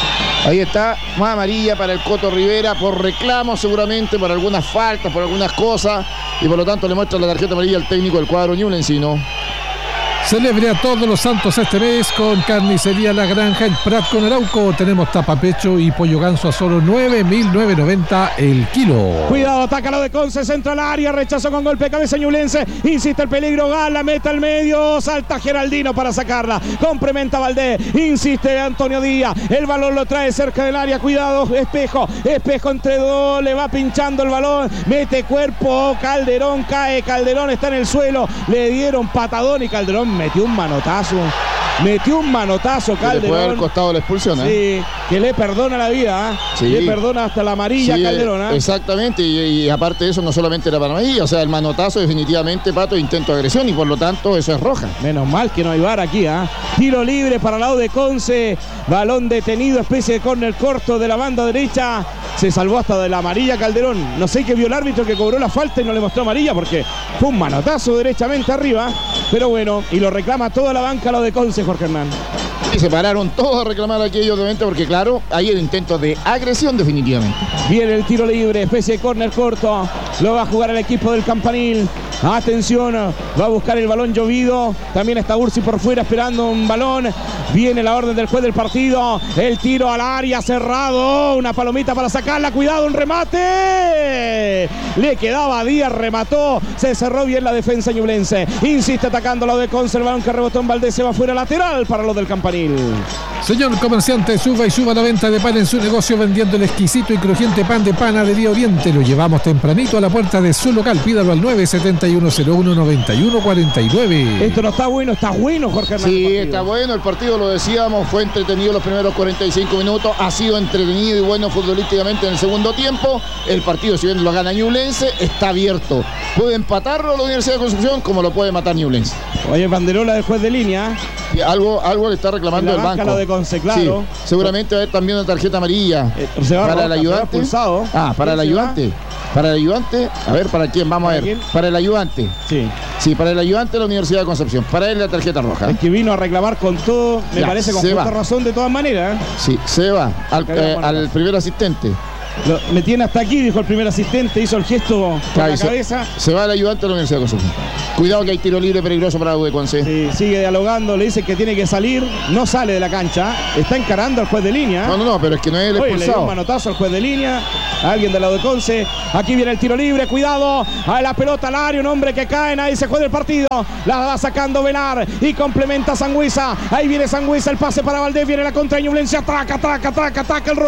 Ahí está, más amarilla para el Coto Rivera por reclamo seguramente, por algunas faltas, por algunas cosas, y por lo tanto le muestra la tarjeta amarilla al técnico del cuadro ñublencino. Celebre a todos los santos este mes con Carnicería La Granja, el Prat con Arauco. Tenemos tapapecho y pollo ganso a solo nueve mil novecientos noventa el kilo. Cuidado, ataca lo de Conce, centro al área, rechazo con golpe de cabeza Ñublense. Insiste el peligro, Gala, mete al medio, salta Geraldino para sacarla. Complementa Valdés, insiste Antonio Díaz. El balón lo trae cerca del área, cuidado, Espejo. Espejo entre dos, le va pinchando el balón, mete cuerpo, Calderón cae, Calderón está en el suelo. Le dieron patadón y Calderón metió un manotazo. Metió un manotazo Calderón. Que le puede haber costado la expulsión, ¿eh? Sí, que le perdona la vida, ¿eh? Sí. Le perdona hasta la amarilla Sí, Calderón, ¿eh? Exactamente, y, y aparte de eso no solamente era para amarilla, o sea, el manotazo definitivamente, Pato, intento de agresión y por lo tanto eso es roja. Menos mal que no hay V A R aquí, ¿eh? Tiro libre para el lado de Conce, balón detenido, especie de córner corto de la banda derecha. Se salvó hasta de la amarilla Calderón. No sé qué vio el árbitro que cobró la falta y no le mostró amarilla porque fue un manotazo derechamente arriba. Pero bueno, y lo reclama toda la banca lo de Conce, Jorge Hernán. Y se pararon todos a reclamar aquello, obviamente, porque claro, hay el intento de agresión definitivamente. Viene el tiro libre, especie de córner corto. Lo va a jugar el equipo del Campanil. Atención, va a buscar el balón llovido. También está Ursi por fuera esperando un balón. Viene la orden del juez del partido. El tiro al área cerrado. Una palomita para sacarla. Cuidado, un remate. Le quedaba a Díaz, remató. Se cerró bien la defensa ñublense. Insiste atacando lo de Conce. El balón que rebotó en Valdés se va fuera lateral para los del Campanil. Señor comerciante, suba y suba la venta de pan en su negocio vendiendo el exquisito y crujiente pan de Panadería Oriente. Lo llevamos tempranito a la puerta de su local. Pídalo al nueve siete uno cero uno nueve uno cuatro nueve. Esto no está bueno, está bueno, Jorge Hernán. Sí, está bueno, el partido lo decíamos, fue entretenido los primeros cuarenta y cinco minutos, ha sido entretenido y bueno futbolísticamente en el segundo tiempo. El partido, si bien lo gana Ñublense, está abierto. Puede empatarlo la Universidad de Concepción como lo puede matar Ñublense. Oye, banderola del juez de línea. Y algo, algo le está reclamando el banco. Lo de Conce, claro. Sí, seguramente va a haber también una tarjeta amarilla. Eh, se va para roja, el ayudante. Pulsado. Ah, para el ayudante. Para el ayudante. A ver, ¿para quién? Vamos a ver. ¿Quién? Para el ayudante. Sí. Sí, para el ayudante de la Universidad de Concepción. Para él la tarjeta roja. Es que vino a reclamar con todo, me Ya, parece con se justa va. razón de todas maneras. ¿eh? Sí, se va al, eh, al primer asistente. Lo, me tiene hasta aquí, dijo el primer asistente, hizo el gesto con Claro, la se, cabeza. se va el ayudante de la Universidad de Concepción. Cuidado que hay tiro libre peligroso para la U de Conce. Sí, sigue dialogando, le dice que tiene que salir, no sale de la cancha, está encarando al juez de línea. No, no, no, pero es que no es el Oye, le dio un expulsado. manotazo al juez de línea, a alguien del lado de Conce. Aquí viene el tiro libre, cuidado, a la pelota al área, un hombre que cae, nadie se juega el partido. La va sacando Velar y complementa Sangüesa. Ahí viene Sangüesa, el pase para Valdés, viene la contra de Ñublense, ataca, ataca, ataca, ataca el